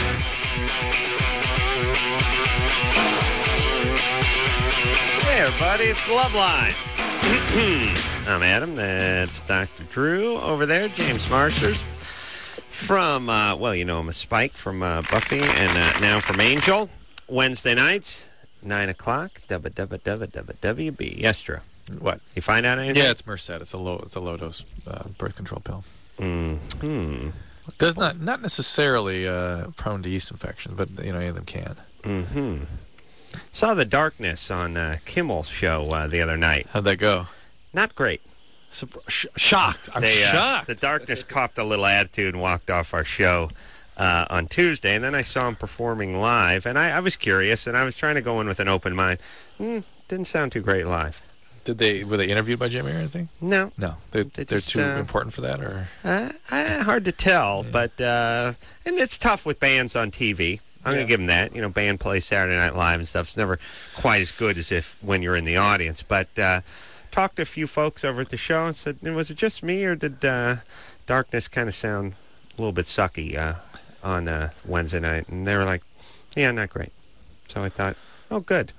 Hey, everybody, it's Loveline. I'm Adam. That's Doctor Drew over there, James Marsters. From, uh, well, you know him as Spike from uh, Buffy, and uh, now from Angel. Wednesday nights, nine o'clock, W W W W B. Yes, Drew. What? You find out anything? Yeah, it's Merced. It's a low. It's a low dose uh, birth control pill. Mm-hmm. Does not not necessarily uh, prone to yeast infections, but you know any of them can. Mm-hmm. Saw The Darkness on uh, Kimmel's show uh, the other night. How'd that go? Not great. Surp- sh- shocked. I'm They, uh, shocked. The Darkness copped a little attitude and walked off our show uh, on Tuesday, and then I saw him performing live, and I, I was curious, and I was trying to go in with an open mind. Mm, didn't sound too great live. Did they were they interviewed by Jimmy or anything? No. No, they, They they're just, too uh, important for that, or Uh, uh, hard to tell, Yeah. but uh, and it's tough with bands on T V. I'm Yeah. gonna give them that. You know, band plays Saturday Night Live and stuff. It's never quite as good as if when you're in the audience. But uh, talked to a few folks over at the show and said, was it just me or did uh, Darkness kind of sound a little bit sucky uh, on uh, Wednesday night? And they were like, yeah, not great. So I thought, oh, good.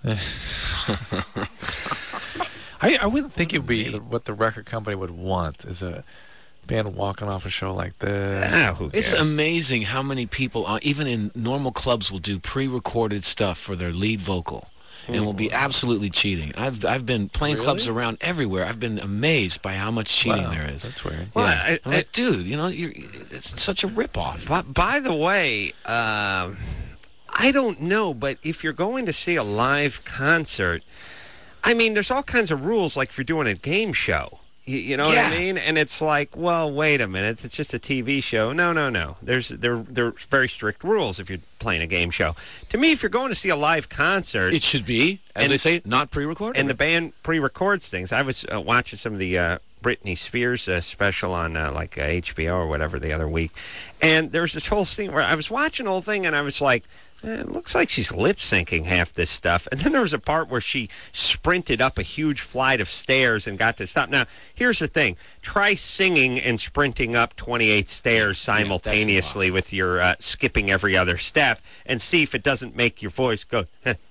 I, I wouldn't think it would be what the record company would want is a band walking off a show like this. Ah, who It's cares? amazing how many people, uh, even in normal clubs, will do pre-recorded stuff for their lead vocal, and will be absolutely cheating. I've I've been playing Really? clubs around everywhere. I've been amazed by how much cheating Wow, there is. That's weird. Well, yeah. I- I'm like, dude, you know, you're, it's such a ripoff. But by the way, um, I don't know, but if you're going to see a live concert, I mean, there's all kinds of rules, like if you're doing a game show. You, you know Yeah. what I mean? And it's like, well, wait a minute, it's just a T V show. No, no, no. There's there there's very strict rules if you're playing a game show. To me, if you're going to see a live concert, It should be, as And- they say, not pre-recorded. and the band pre-records things. I was uh, watching some of the uh, Britney Spears uh, special on uh, like uh, H B O or whatever the other week, and there was this whole scene where I was watching the whole thing, and I was like, eh, it looks like she's lip syncing half this stuff. And then there was a part where she sprinted up a huge flight of stairs and got to stop. Now, here's the thing: try singing and sprinting up twenty-eight stairs simultaneously with your uh, skipping every other step, and see if it doesn't make your voice go.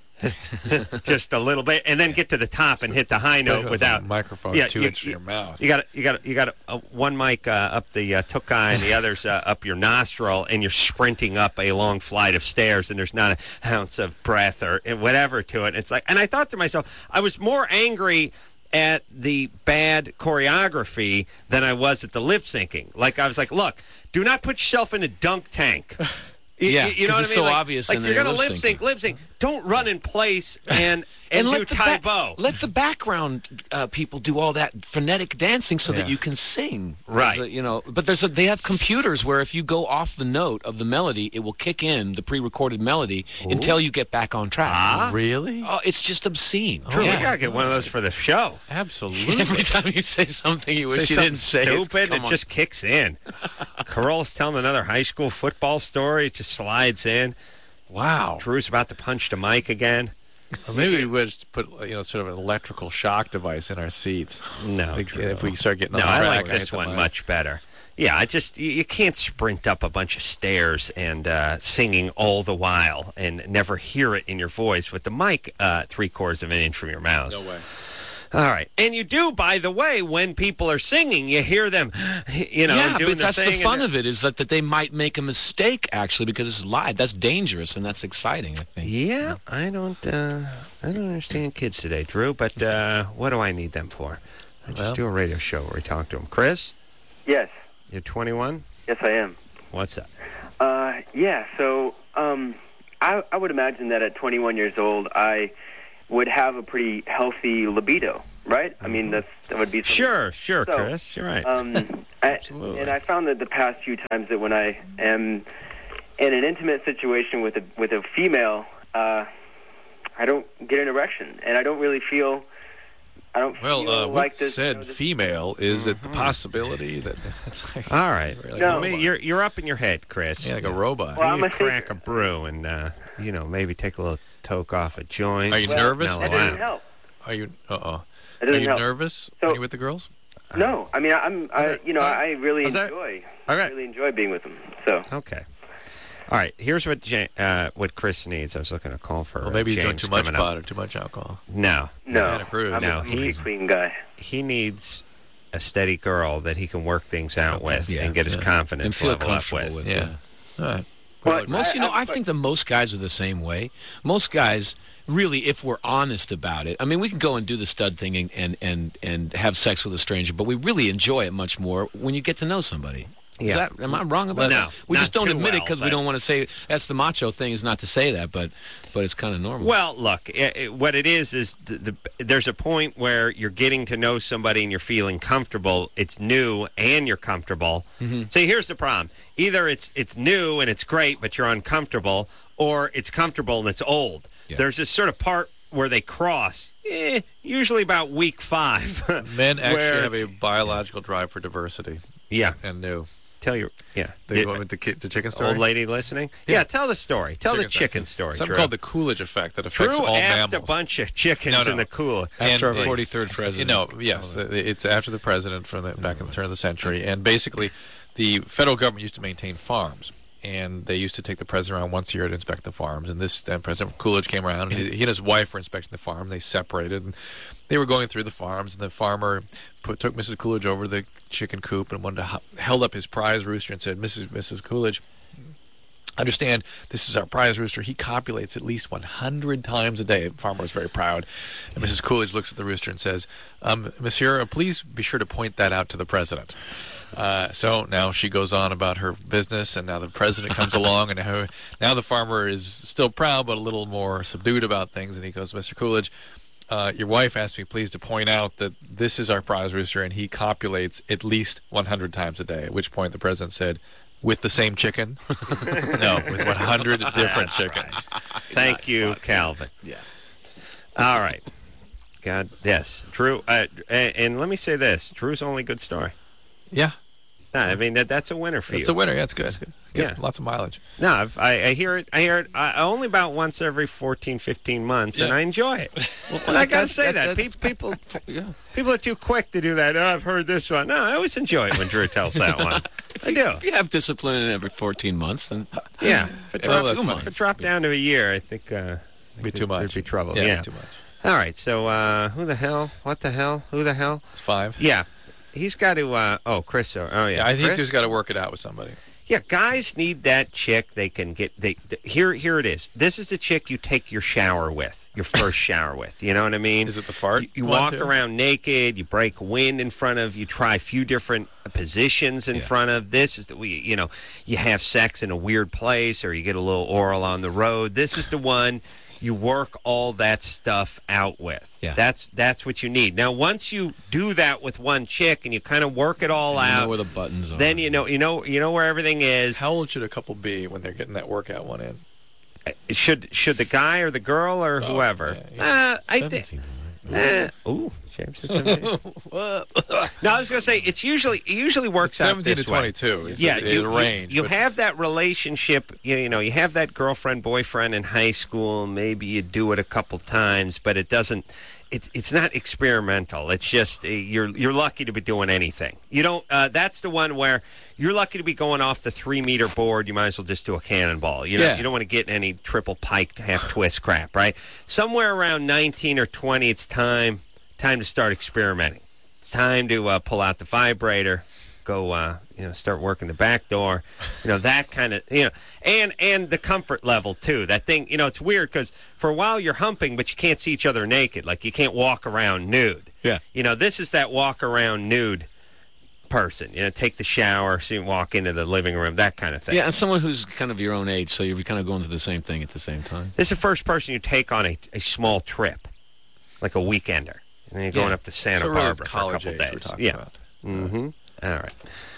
just a little bit, and then get to the top and hit the high note Especially without with a microphone yeah, two you, inches from your mouth. You got you got you got uh, one mic uh, up the uh, tuchai and the other's uh, up your nostril, and you're sprinting up a long flight of stairs, and there's not an ounce of breath or whatever to it. It's like, and I thought to myself, I was more angry at the bad choreography than I was at the lip syncing. Like I was like, look, do not put yourself in a dunk tank. You, Yeah, you know 'cause what it's I mean? so like, obvious Like in if you're their gonna lip lip sync, syncing. lip sync. Don't run in place and and, do let the Tai ba- Bo. Let the background uh, people do all that phonetic dancing so that Yeah. you can sing. Right. There's a- you know, but there's a, they have computers where if you go off the note of the melody, it will kick in the pre-recorded melody until you get back on track. Ah. Really? Oh, it's just obscene. True, Yeah. we gotta get one of those for the show. Absolutely. Every time you say something you wish Say you something didn't say, it's- stupid, come it on. just kicks in. Carol's telling another high school football story, it just slides in. Wow. Drew's about to punch the mic again. Or maybe we just put, you know, sort of an electrical shock device in our seats. No, like, if we start getting no, on the I track, like this one mic. much better. Yeah, I just you, you can't sprint up a bunch of stairs and uh, singing all the while and never hear it in your voice with the mic uh, three quarters of an inch from your mouth. No way. All right, and you do, by the way, when people are singing, you hear them, you know, yeah, doing but that's their the thing fun and, of it is that, that they might make a mistake actually because it's live. That's dangerous and that's exciting, I think. Yeah, I don't, uh, I don't understand kids today, Drew. But uh, what do I need them for? I just Well. do a radio show where we talk to them. Chris, Yes. you're twenty-one. Yes, I am. What's up? Uh, yeah, so um, I, I would imagine that at twenty-one years old, I would have a pretty healthy libido, right? I mean, that's, that would be something. Sure, sure, So, Chris. You're right. Um, I, Absolutely. and I found that the past few times that when I am in an intimate situation with a with a female, uh, I don't get an erection, and I don't really feel. I don't Well, feel uh, like with this. said you know, this- female, is it the possibility that it's like All right. like No. I mean, you're you're up in your head, Chris. yeah, like a robot? Well, you I'm need a to crack a thinker. brew and uh, you know maybe take a little toke off a joint. Are you Well, nervous? mellow That out. doesn't help. Are you? Uh oh. That Are doesn't you help. nervous So- when you're with the girls? No, I mean, I'm. I, Okay. you know, Uh, I really how's that? enjoy. Okay. really enjoy being with them. So. Okay. All right. Here's what Ja- uh, what Chris needs. I was looking to call for. Well, maybe uh, he's doing James too much coming up. pot or too much alcohol. No, No, Santa Cruz. I'm No, a pretty he's- clean guy. he needs a steady girl that he can work things out Okay. with Yeah, and get his yeah. confidence And feel level up comfortable with. with. Yeah. All right. Well, Like, Most, you know, I- I- I think that most guys are the same way. Most guys, really, if we're honest about it, I mean, we can go and do the stud thing and, and, and, and have sex with a stranger, but we really enjoy it much more when you get to know somebody. Is Yeah. that, am I wrong about No, that? We not just don't too admit it well, because we but- don't want to say that's the macho thing. Is not to say that, but but it's kind of normal. Well, look, i i what it is is the, the, there's a point where you're getting to know somebody and you're feeling comfortable. It's new and you're comfortable. Mm-hmm. See, here's the problem: either it's it's new and it's great, but you're uncomfortable, or it's comfortable and it's old. Yeah. There's this sort of part where they cross. Eh, usually about week five. Men actually where have a it's- biological drive for diversity yeah. and new. Tell your yeah. They Did- went with the, ki- the chicken story. old lady listening. Yeah. Yeah. tell the story. Tell the chicken story. Something Drew. called the Coolidge effect that affects Drew all effed mammals. a bunch of chickens No, no. in the cooler. after and our it- forty-third You president. know, yes, uh, it's after the president from the, back in the turn of the century, and basically, the federal government used to maintain farms, and they used to take the president around once a year to inspect the farms. And this uh, President Coolidge came around, and he, he and his wife were inspecting the farm. They separated, and they were going through the farms, and the farmer put, took Missus Coolidge over to the chicken coop and wanted to held up his prize rooster and said, "Missus Missus Coolidge, understand, this is our prize rooster. He copulates at least one hundred times a day." The farmer was very proud. And Missus Coolidge looks at the rooster and says, um, "Monsieur, please be sure to point that out to the president." Uh, so now she goes on about her business, and now the president comes along, and now, now the farmer is still proud but a little more subdued about things. And he goes, "Mister Coolidge, uh, your wife asked me please to point out that this is our prize rooster, and he copulates at least one hundred times a day." At which point the president said, "With the same chicken?" No, with one hundred different chickens. Thank you, Calvin. Yeah. All right. God, yes. Drew, uh, and, and let me say this. Drew's only good story. Yeah, No, I mean, that, that's a winner for it's you. a winner. Yeah, it's good. It's good. Good. Yeah. Lots of mileage. No, I've, I, I hear it. I hear it uh, only about once every fourteen, fifteen months, and Yeah. I enjoy it. Well, I gotta say that, Pe- people, Yeah. people are too quick to do that. Oh, I've heard this one. No, I always enjoy it when Drew tells that one. I do. If you have discipline in every fourteen months, then Yeah. If it, Yeah, drops, that's two fine. if it months. dropped down to a year, I think uh, Be too much. There'd be trouble. Yeah, Yeah. too much. All right. So, uh, who the hell? What the hell? Who the hell? It's five. Yeah. He's got to. Uh, oh, Chris. Oh, yeah. Yeah, I think Chris? he's got to work it out with somebody. Yeah, guys need that chick they can get. They th- here, here it is. This is the chick you take your shower with, your first shower with. You know what I mean? Is it the fart? You, you one, walk too? around naked. You break wind in front of. You try a few different positions in Yeah. front of. This is the we. You know, you have sex in a weird place, or you get a little oral on the road. This is the one. You work all that stuff out with. Yeah. That's that's what you need. Now, once you do that with one chick and you kind of work it all you out, know where the buttons are. then you know you know you know where everything is. How old should a couple be when they're getting that workout one in? Should should the guy or the girl or Oh, whoever? yeah, yeah. Uh, I think. seventeen. Uh, ooh, James is seventeen. No, I was going to say it's usually it usually works out seventeen this to twenty-two way. is, yeah, is you, the range. You, you but- have that relationship. You, you know, you have that girlfriend boyfriend in high school. Maybe you do it a couple times, but it doesn't. It's it's not experimental. It's just uh, you're you're lucky to be doing anything. You don't. Uh, that's the one where you're lucky to be going off the three meter board. You might as well just do a cannonball. You know, Yeah. you don't want to get any triple pike half twist crap, right? Somewhere around nineteen or twenty, it's time time to start experimenting. It's time to uh, pull out the vibrator, go uh, you know start working the back door, you know that kind of you know, and and the comfort level too. That thing, you know, it's weird because for a while you're humping, but you can't see each other naked. Like you can't walk around nude. Yeah. You know, this is that walk around nude person. You know, take the shower, see walk into the living room, that kind of thing. Yeah, and someone who's kind of your own age, so you're kind of going through the same thing at the same time. This is the first person you take on a, a small trip, like a weekender. And then you're going Yeah. up to Santa So really Barbara it's for a college couple age days. we're talking Yeah. about. Mm-hmm. All right.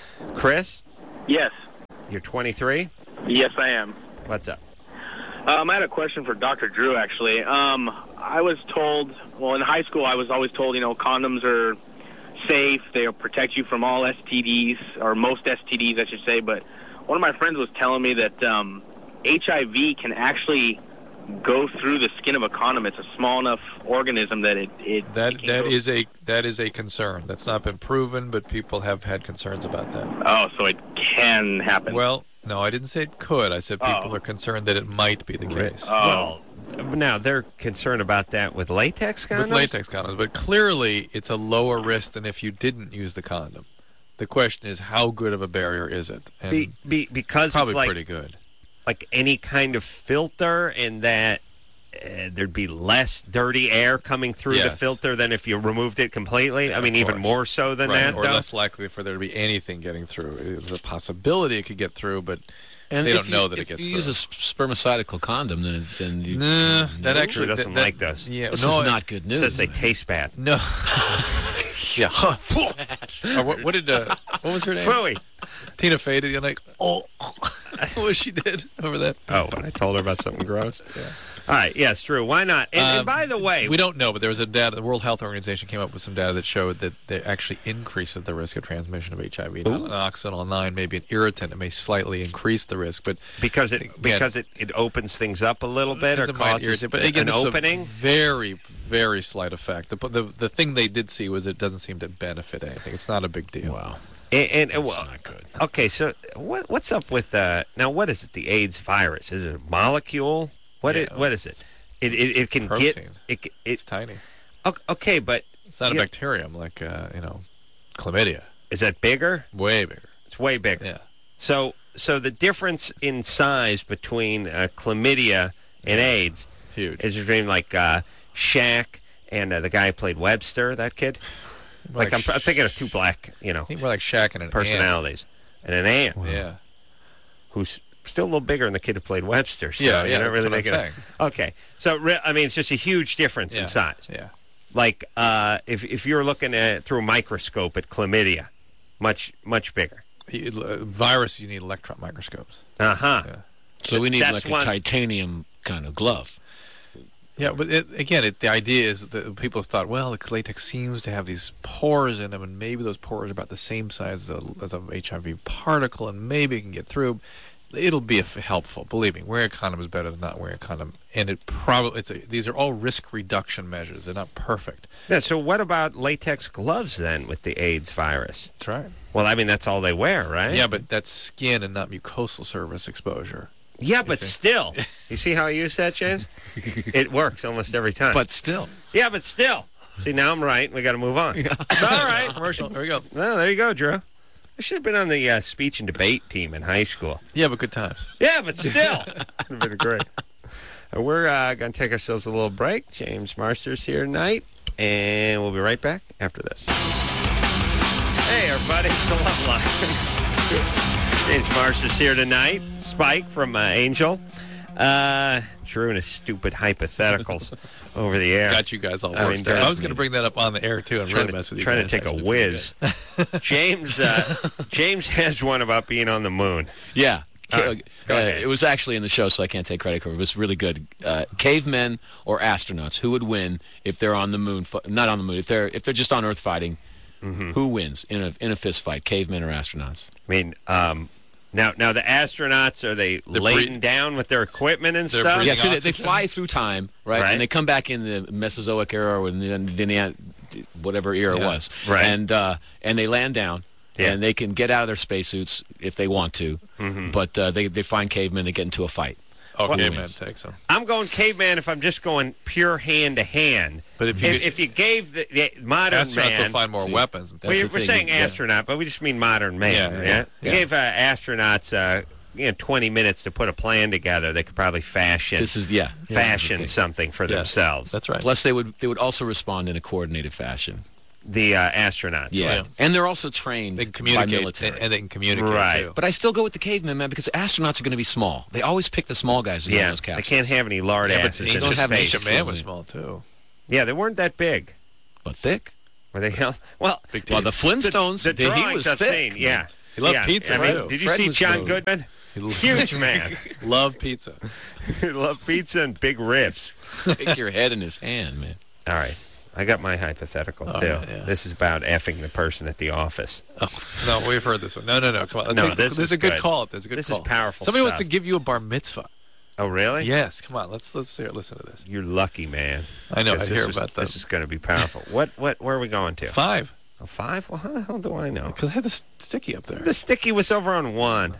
Chris, Yes. you're twenty-three? Yes, I am. What's up? Um, I had a question for Doctor Drew, actually. Um, I was told, well, in high school, I was always told, you know, condoms are safe. They'll protect you from all S T Ds, or most S T Ds, I should say. But one of my friends was telling me that um, H I V can actually go through the skin of a condom. It's a small enough organism that it... it That it can that go- is a that is a concern. That's not been proven, but people have had concerns about that. Oh, so it can happen. Well, no, I didn't say it could. I said people Oh. are concerned that it might be the case. Oh. Well, now they're concerned about that with latex condoms? With latex condoms, but clearly it's a lower risk than if you didn't use the condom. The question is, how good of a barrier is it? And Be, be, because probably it's like, pretty good. like any kind of filter, and that uh, there'd be less dirty air coming through the Yes. filter than if you removed it completely. I mean, Of even course. more so than Right, that, or though? less likely for there to be anything getting through. There's a possibility it could get through, but And they if don't you, know that if it gets you through. use a spermicidal condom, then then you Nah, that Ooh, actually doesn't that, like that, those. Yeah, this no, is not good It news. says they taste bad. No. yeah. Or what, what did uh, what was her name? Phooey. Tina Fey did. You're like, oh, what was she did over that? Oh, when I told her about something gross? Yeah. All right, yes, Drew. Why not? And, and Um, by the way, we don't know, but there was a data. The World Health Organization came up with some data that showed that they actually increases the risk of transmission of H I V. Now, Oxynol nine may be an irritant; it may slightly increase the risk, but because it again, because it, it opens things up a little bit or it might causes irritate, but again, an this is a opening. very, very slight effect. The, the the thing they did see was it doesn't seem to benefit anything. It's not a big deal. Wow. And, and, and That's well, not good. okay, so what what's up with uh, now? What is it? The AIDS virus? Is it a molecule? What Yeah, it, what is it? It it, it can protein. get it. it It's tiny. okay, but It's not yeah, a bacterium like uh, you know, chlamydia. is that bigger? Way bigger. It's way bigger. Yeah. So so the difference in size between uh, chlamydia and AIDS Huge. is between like uh, Shaq and uh, the guy who played Webster, that kid. More Like, I'm, Sh- I'm thinking of two black, you know, I think we're like Shaq and an personalities, and an ant ant. Yeah. who's still a little bigger than the kid who played Webster. So Yeah, you're yeah, not really that's what I'm making a- Okay, so re- I mean, it's just a huge difference Yeah. in size. Yeah. Like uh, if if you're looking at through a microscope at chlamydia, much much bigger. You- uh, virus, you need electron microscopes. Uh huh. Yeah. So we need That's like a one- titanium kind of glove. Yeah, but it, again, it, the idea is that people have thought, well, the latex seems to have these pores in them, and maybe those pores are about the same size as a, as a H I V particle, and maybe it can get through. It'll be f- helpful. Believe me, wearing a condom is better than not wearing a condom, and it probably it's a, these are all risk reduction measures. They're not perfect. Yeah. So what about latex gloves then with the AIDS virus? That's right. Well, I mean that's all they wear, right? Yeah, but that's skin and not mucosal surface exposure. Yeah, but see. still, you see how I use that, James? It works almost every time. But still. yeah, but still. See, now I'm right. We got to move on. All right. Commercial. There we go. Well, there you go, Drew. I should have been on the uh, speech and debate team in high school. Yeah, but good times. Yeah, but still. Would have been great. Uh, we're uh, going to take ourselves a little break. James Marsters here tonight, and we'll be right back after this. Hey, everybody. It's a Love Line. James Marsters here tonight. Spike from uh, Angel. Uh, Drew and his stupid hypotheticals over the air. Got you guys all I worked mean, up. I that's was going to me. bring that up on the air too and Trying really to, mess with you. trying guys. to take a Actually, it's whiz. James uh, James has one about being on the moon. Yeah. Uh, uh, it was actually in the show, so I can't take credit for it. It was really good. Uh, cavemen or astronauts, who would win if they're on the moon? Not on the moon. If they're if they're just on Earth fighting, mm-hmm. who wins in a in a fist fight? Cavemen or astronauts? I mean, um, now now the astronauts, are they they're laden bre- down with their equipment and stuff? Yeah, so they, they fly through time, right? right? And they come back in the Mesozoic era or the, the whatever era yeah. it was, right? And uh, and they land down. Yeah. And they can get out of their spacesuits if they want to, mm-hmm. but uh, they they find cavemen and get into a fight. Oh, well, caveman takes them. I'm going caveman if I'm just going pure hand to hand. But if you if, if you gave the, the modern astronauts man, will find more see, weapons. Well, we're thing. saying yeah. astronaut, but we just mean modern man. Yeah, yeah. yeah. You yeah. gave uh, astronauts uh, you know twenty minutes to put a plan together. They could probably fashion this is yeah fashion is something for yes, themselves. That's right. Plus, they would they would also respond in a coordinated fashion. The uh, astronauts, yeah. Right? And they're also trained they can communicate, by military. And they can communicate, right. too. But I still go with the cavemen, man, because astronauts are going to be small. They always pick the small guys to go yeah, in those capsules. they can't have any lard yeah, asses. But in don't have space. Ancient Man was small, too. Yeah, they weren't that big. But thick? Were they? Well, big well the Flintstones, the, the they, he was I've thick. Seen, yeah. He loved yeah. pizza, I mean, too. Did you Fred see John gross. Goodman? Huge man. Love pizza. Love pizza and big ribs. Take your head in his hand, man. All right. I got my hypothetical, oh, too. Yeah, yeah. This is about effing the person at the office. Oh, no, we've heard this one. No, no, no. Come on. No, take, this this is a good, good. call. There's a good this call. This is powerful Somebody stuff. wants to give you a bar mitzvah. Oh, really? Yes. Come on. Let's let's hear, listen to this. You're lucky, man. I know. I hear is, about that. This is going to be powerful. what? What? Where are we going to? Five. Oh, five? Well, how the hell do I know? Because I had the st- sticky up there. The sticky was over on one.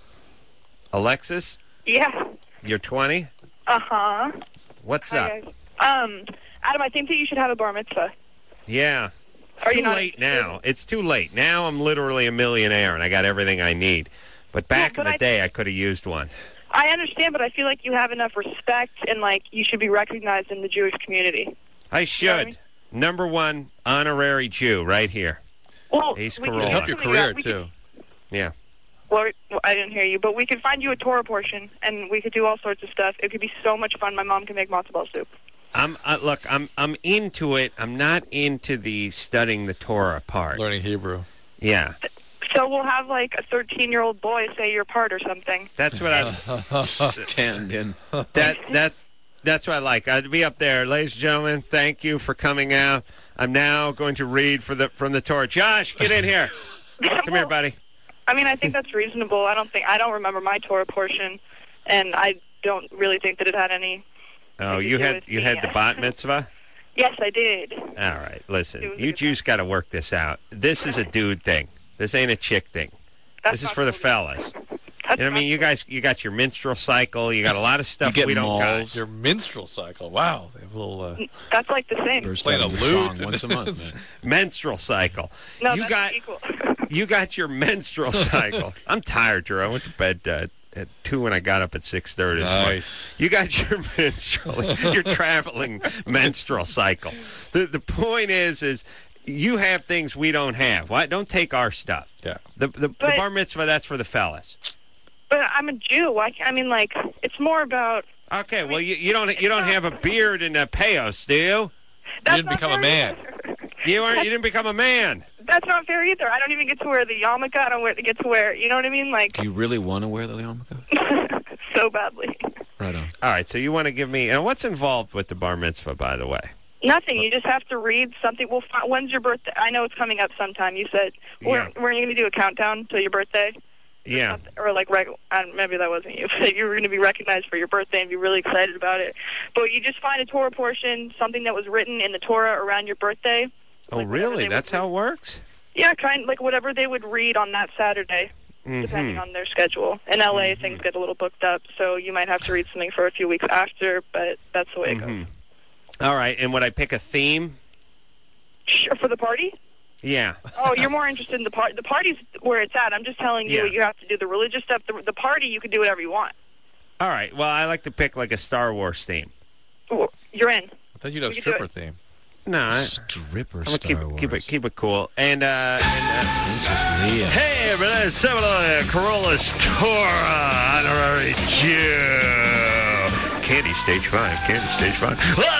Alexis? Yeah. You're twenty? Uh-huh. What's Hi, up? guys. Um, Adam, I think that you should have a bar mitzvah. Yeah. It's Are too you not late interested? now. It's too late. Now I'm literally a millionaire and I got everything I need. But back Well, but in the I- day, I could have used one. I understand, but I feel like you have enough respect and, like, you should be recognized in the Jewish community. I should. You know what I mean? Number one honorary Jew right here. Well, Ace we can Carolla. do Help your something career, about- we too. Yeah. Well, I didn't hear you, but we could find you a Torah portion, and we could do all sorts of stuff. It could be so much fun. My mom can make matzo ball soup. I'm uh, look. I'm I'm into it. I'm not into the studying the Torah part. Learning Hebrew. Yeah. So we'll have, like, a thirteen-year-old boy say your part or something. That's what I stand in. That that's that's what I like. I'd be up there, ladies and gentlemen. Thank you for coming out. I'm now going to read for the from the Torah. Josh, get in here. Come well, here, buddy. I mean, I think that's reasonable. I don't think I don't remember my Torah portion, and I don't really think that it had any. Oh, you had you had the bat mitzvah? Yes, I did. All right, listen. It was a You good Jews got to work this out. This is a dude thing. This ain't a chick thing. That's This is not for the cool. fellas. That's You know what I not mean? You guys, you got your menstrual cycle. You got a lot of stuff get we don't malls. got. Your minstrel cycle. Wow. They have a little. Uh, That's like the same. First Playing time a the lute. song once a month. Man. Menstrual cycle. No, you that's got equal. you got your menstrual cycle. I'm tired, Drew. I went to bed uh, at two and I got up at six thirty. nice. You got your menstrual, your traveling menstrual cycle. The the point is, is you have things we don't have. Why don't take our stuff? Yeah. The the, the But- bar mitzvah, that's for the fellas. But I'm a Jew. Why can't, I mean, like, it's more about. Okay, well you, you don't you don't have a beard and a payos, do you? That's You didn't not become a fair man. either. You aren't. You didn't become a man. That's not fair either. I don't even get to wear the yarmulke. I don't wear, get to wear. You know what I mean? Like, Do you really want to wear the yarmulke? so badly. Right on. All right, so you want to give me and what's involved with the bar mitzvah, by the way? Nothing. You just have to read something. Well, fi- when's your birthday? I know it's coming up sometime. You said we're Yeah. we're going to do a countdown till your birthday. Yeah. Or like reg- I don't- maybe that wasn't you. But you were going to be recognized for your birthday and be really excited about it. But you just find a Torah portion, something that was written in the Torah around your birthday. Oh, Like whatever really? they That's would how it works? Yeah, kind like whatever they would read on that Saturday, depending Mhm. on their schedule. In L A, Mhm. things get a little booked up, so you might have to read something for a few weeks after. But that's the way it goes. Mhm. All right, and would I pick a theme? Sure, for the party. Yeah. Oh, you're more interested in the party. The party's where it's at. I'm just telling you, Yeah. you have to do the religious stuff. The, the party, you can do whatever you want. All right. Well, I like to pick like a Star Wars theme. Ooh, you're in. I thought you'd have We could do stripper it. theme. No, I, Stripper I'm gonna Star keep Wars. it, keep it, keep it cool. And uh, and, uh Princess Leia. hey, everybody, Seminola Corolla's Torah honorary Jew. Candy stage five. Candy stage five.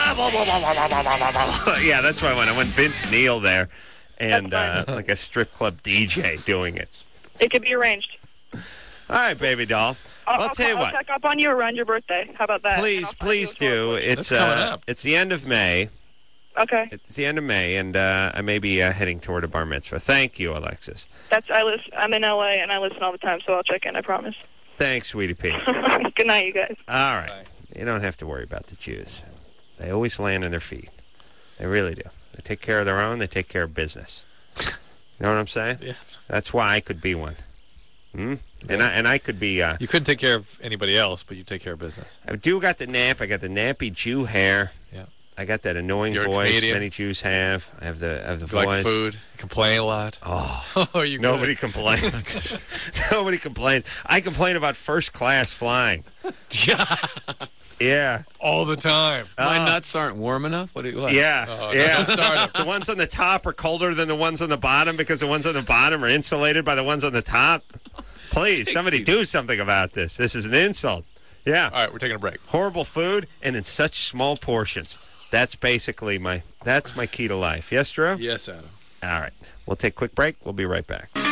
Yeah, that's why I went. I went Vince Neil there, and uh, like a strip club D J doing it. It could be arranged. All right, baby doll. I'll, I'll I'll tell you I'll what. check up on you around your birthday. How about that? Please, please do. It's That's coming uh, up. it's the end of May. Okay. It's the end of May, and uh, I may be uh, heading toward a bar mitzvah. Thank you, Alexis. That's I listen. I'm in L A and I listen all the time, so I'll check in. I promise. Thanks, sweetie pea. Good night, you guys. All right. You don't have to worry about the Jews. They always land on their feet. They really do. They take care of their own. They take care of business. You know what I'm saying? Yeah. That's why I could be one. Hmm? And I and I could be. Uh, You couldn't take care of anybody else, but you take care of business. I do got the nap. I got the nappy Jew hair. Yeah. I got that annoying You're a voice comedian. many Jews have. I have the I have the You voice. like food. You complain a lot. Oh, oh you nobody good? complains. Nobody complains. I complain about first class flying. Yeah. Yeah. All the time. My Uh, nuts aren't warm enough? What do you what? Yeah, Oh, no, yeah. don't start The ones on the top are colder than the ones on the bottom because the ones on the bottom are insulated by the ones on the top. Please, somebody do something about this. This is an insult. Yeah. All right, we're taking a break. Horrible food and in such small portions. That's basically my that's my key to life. Yes, Drew? Yes, Adam. All right. We'll take a quick break. We'll be right back.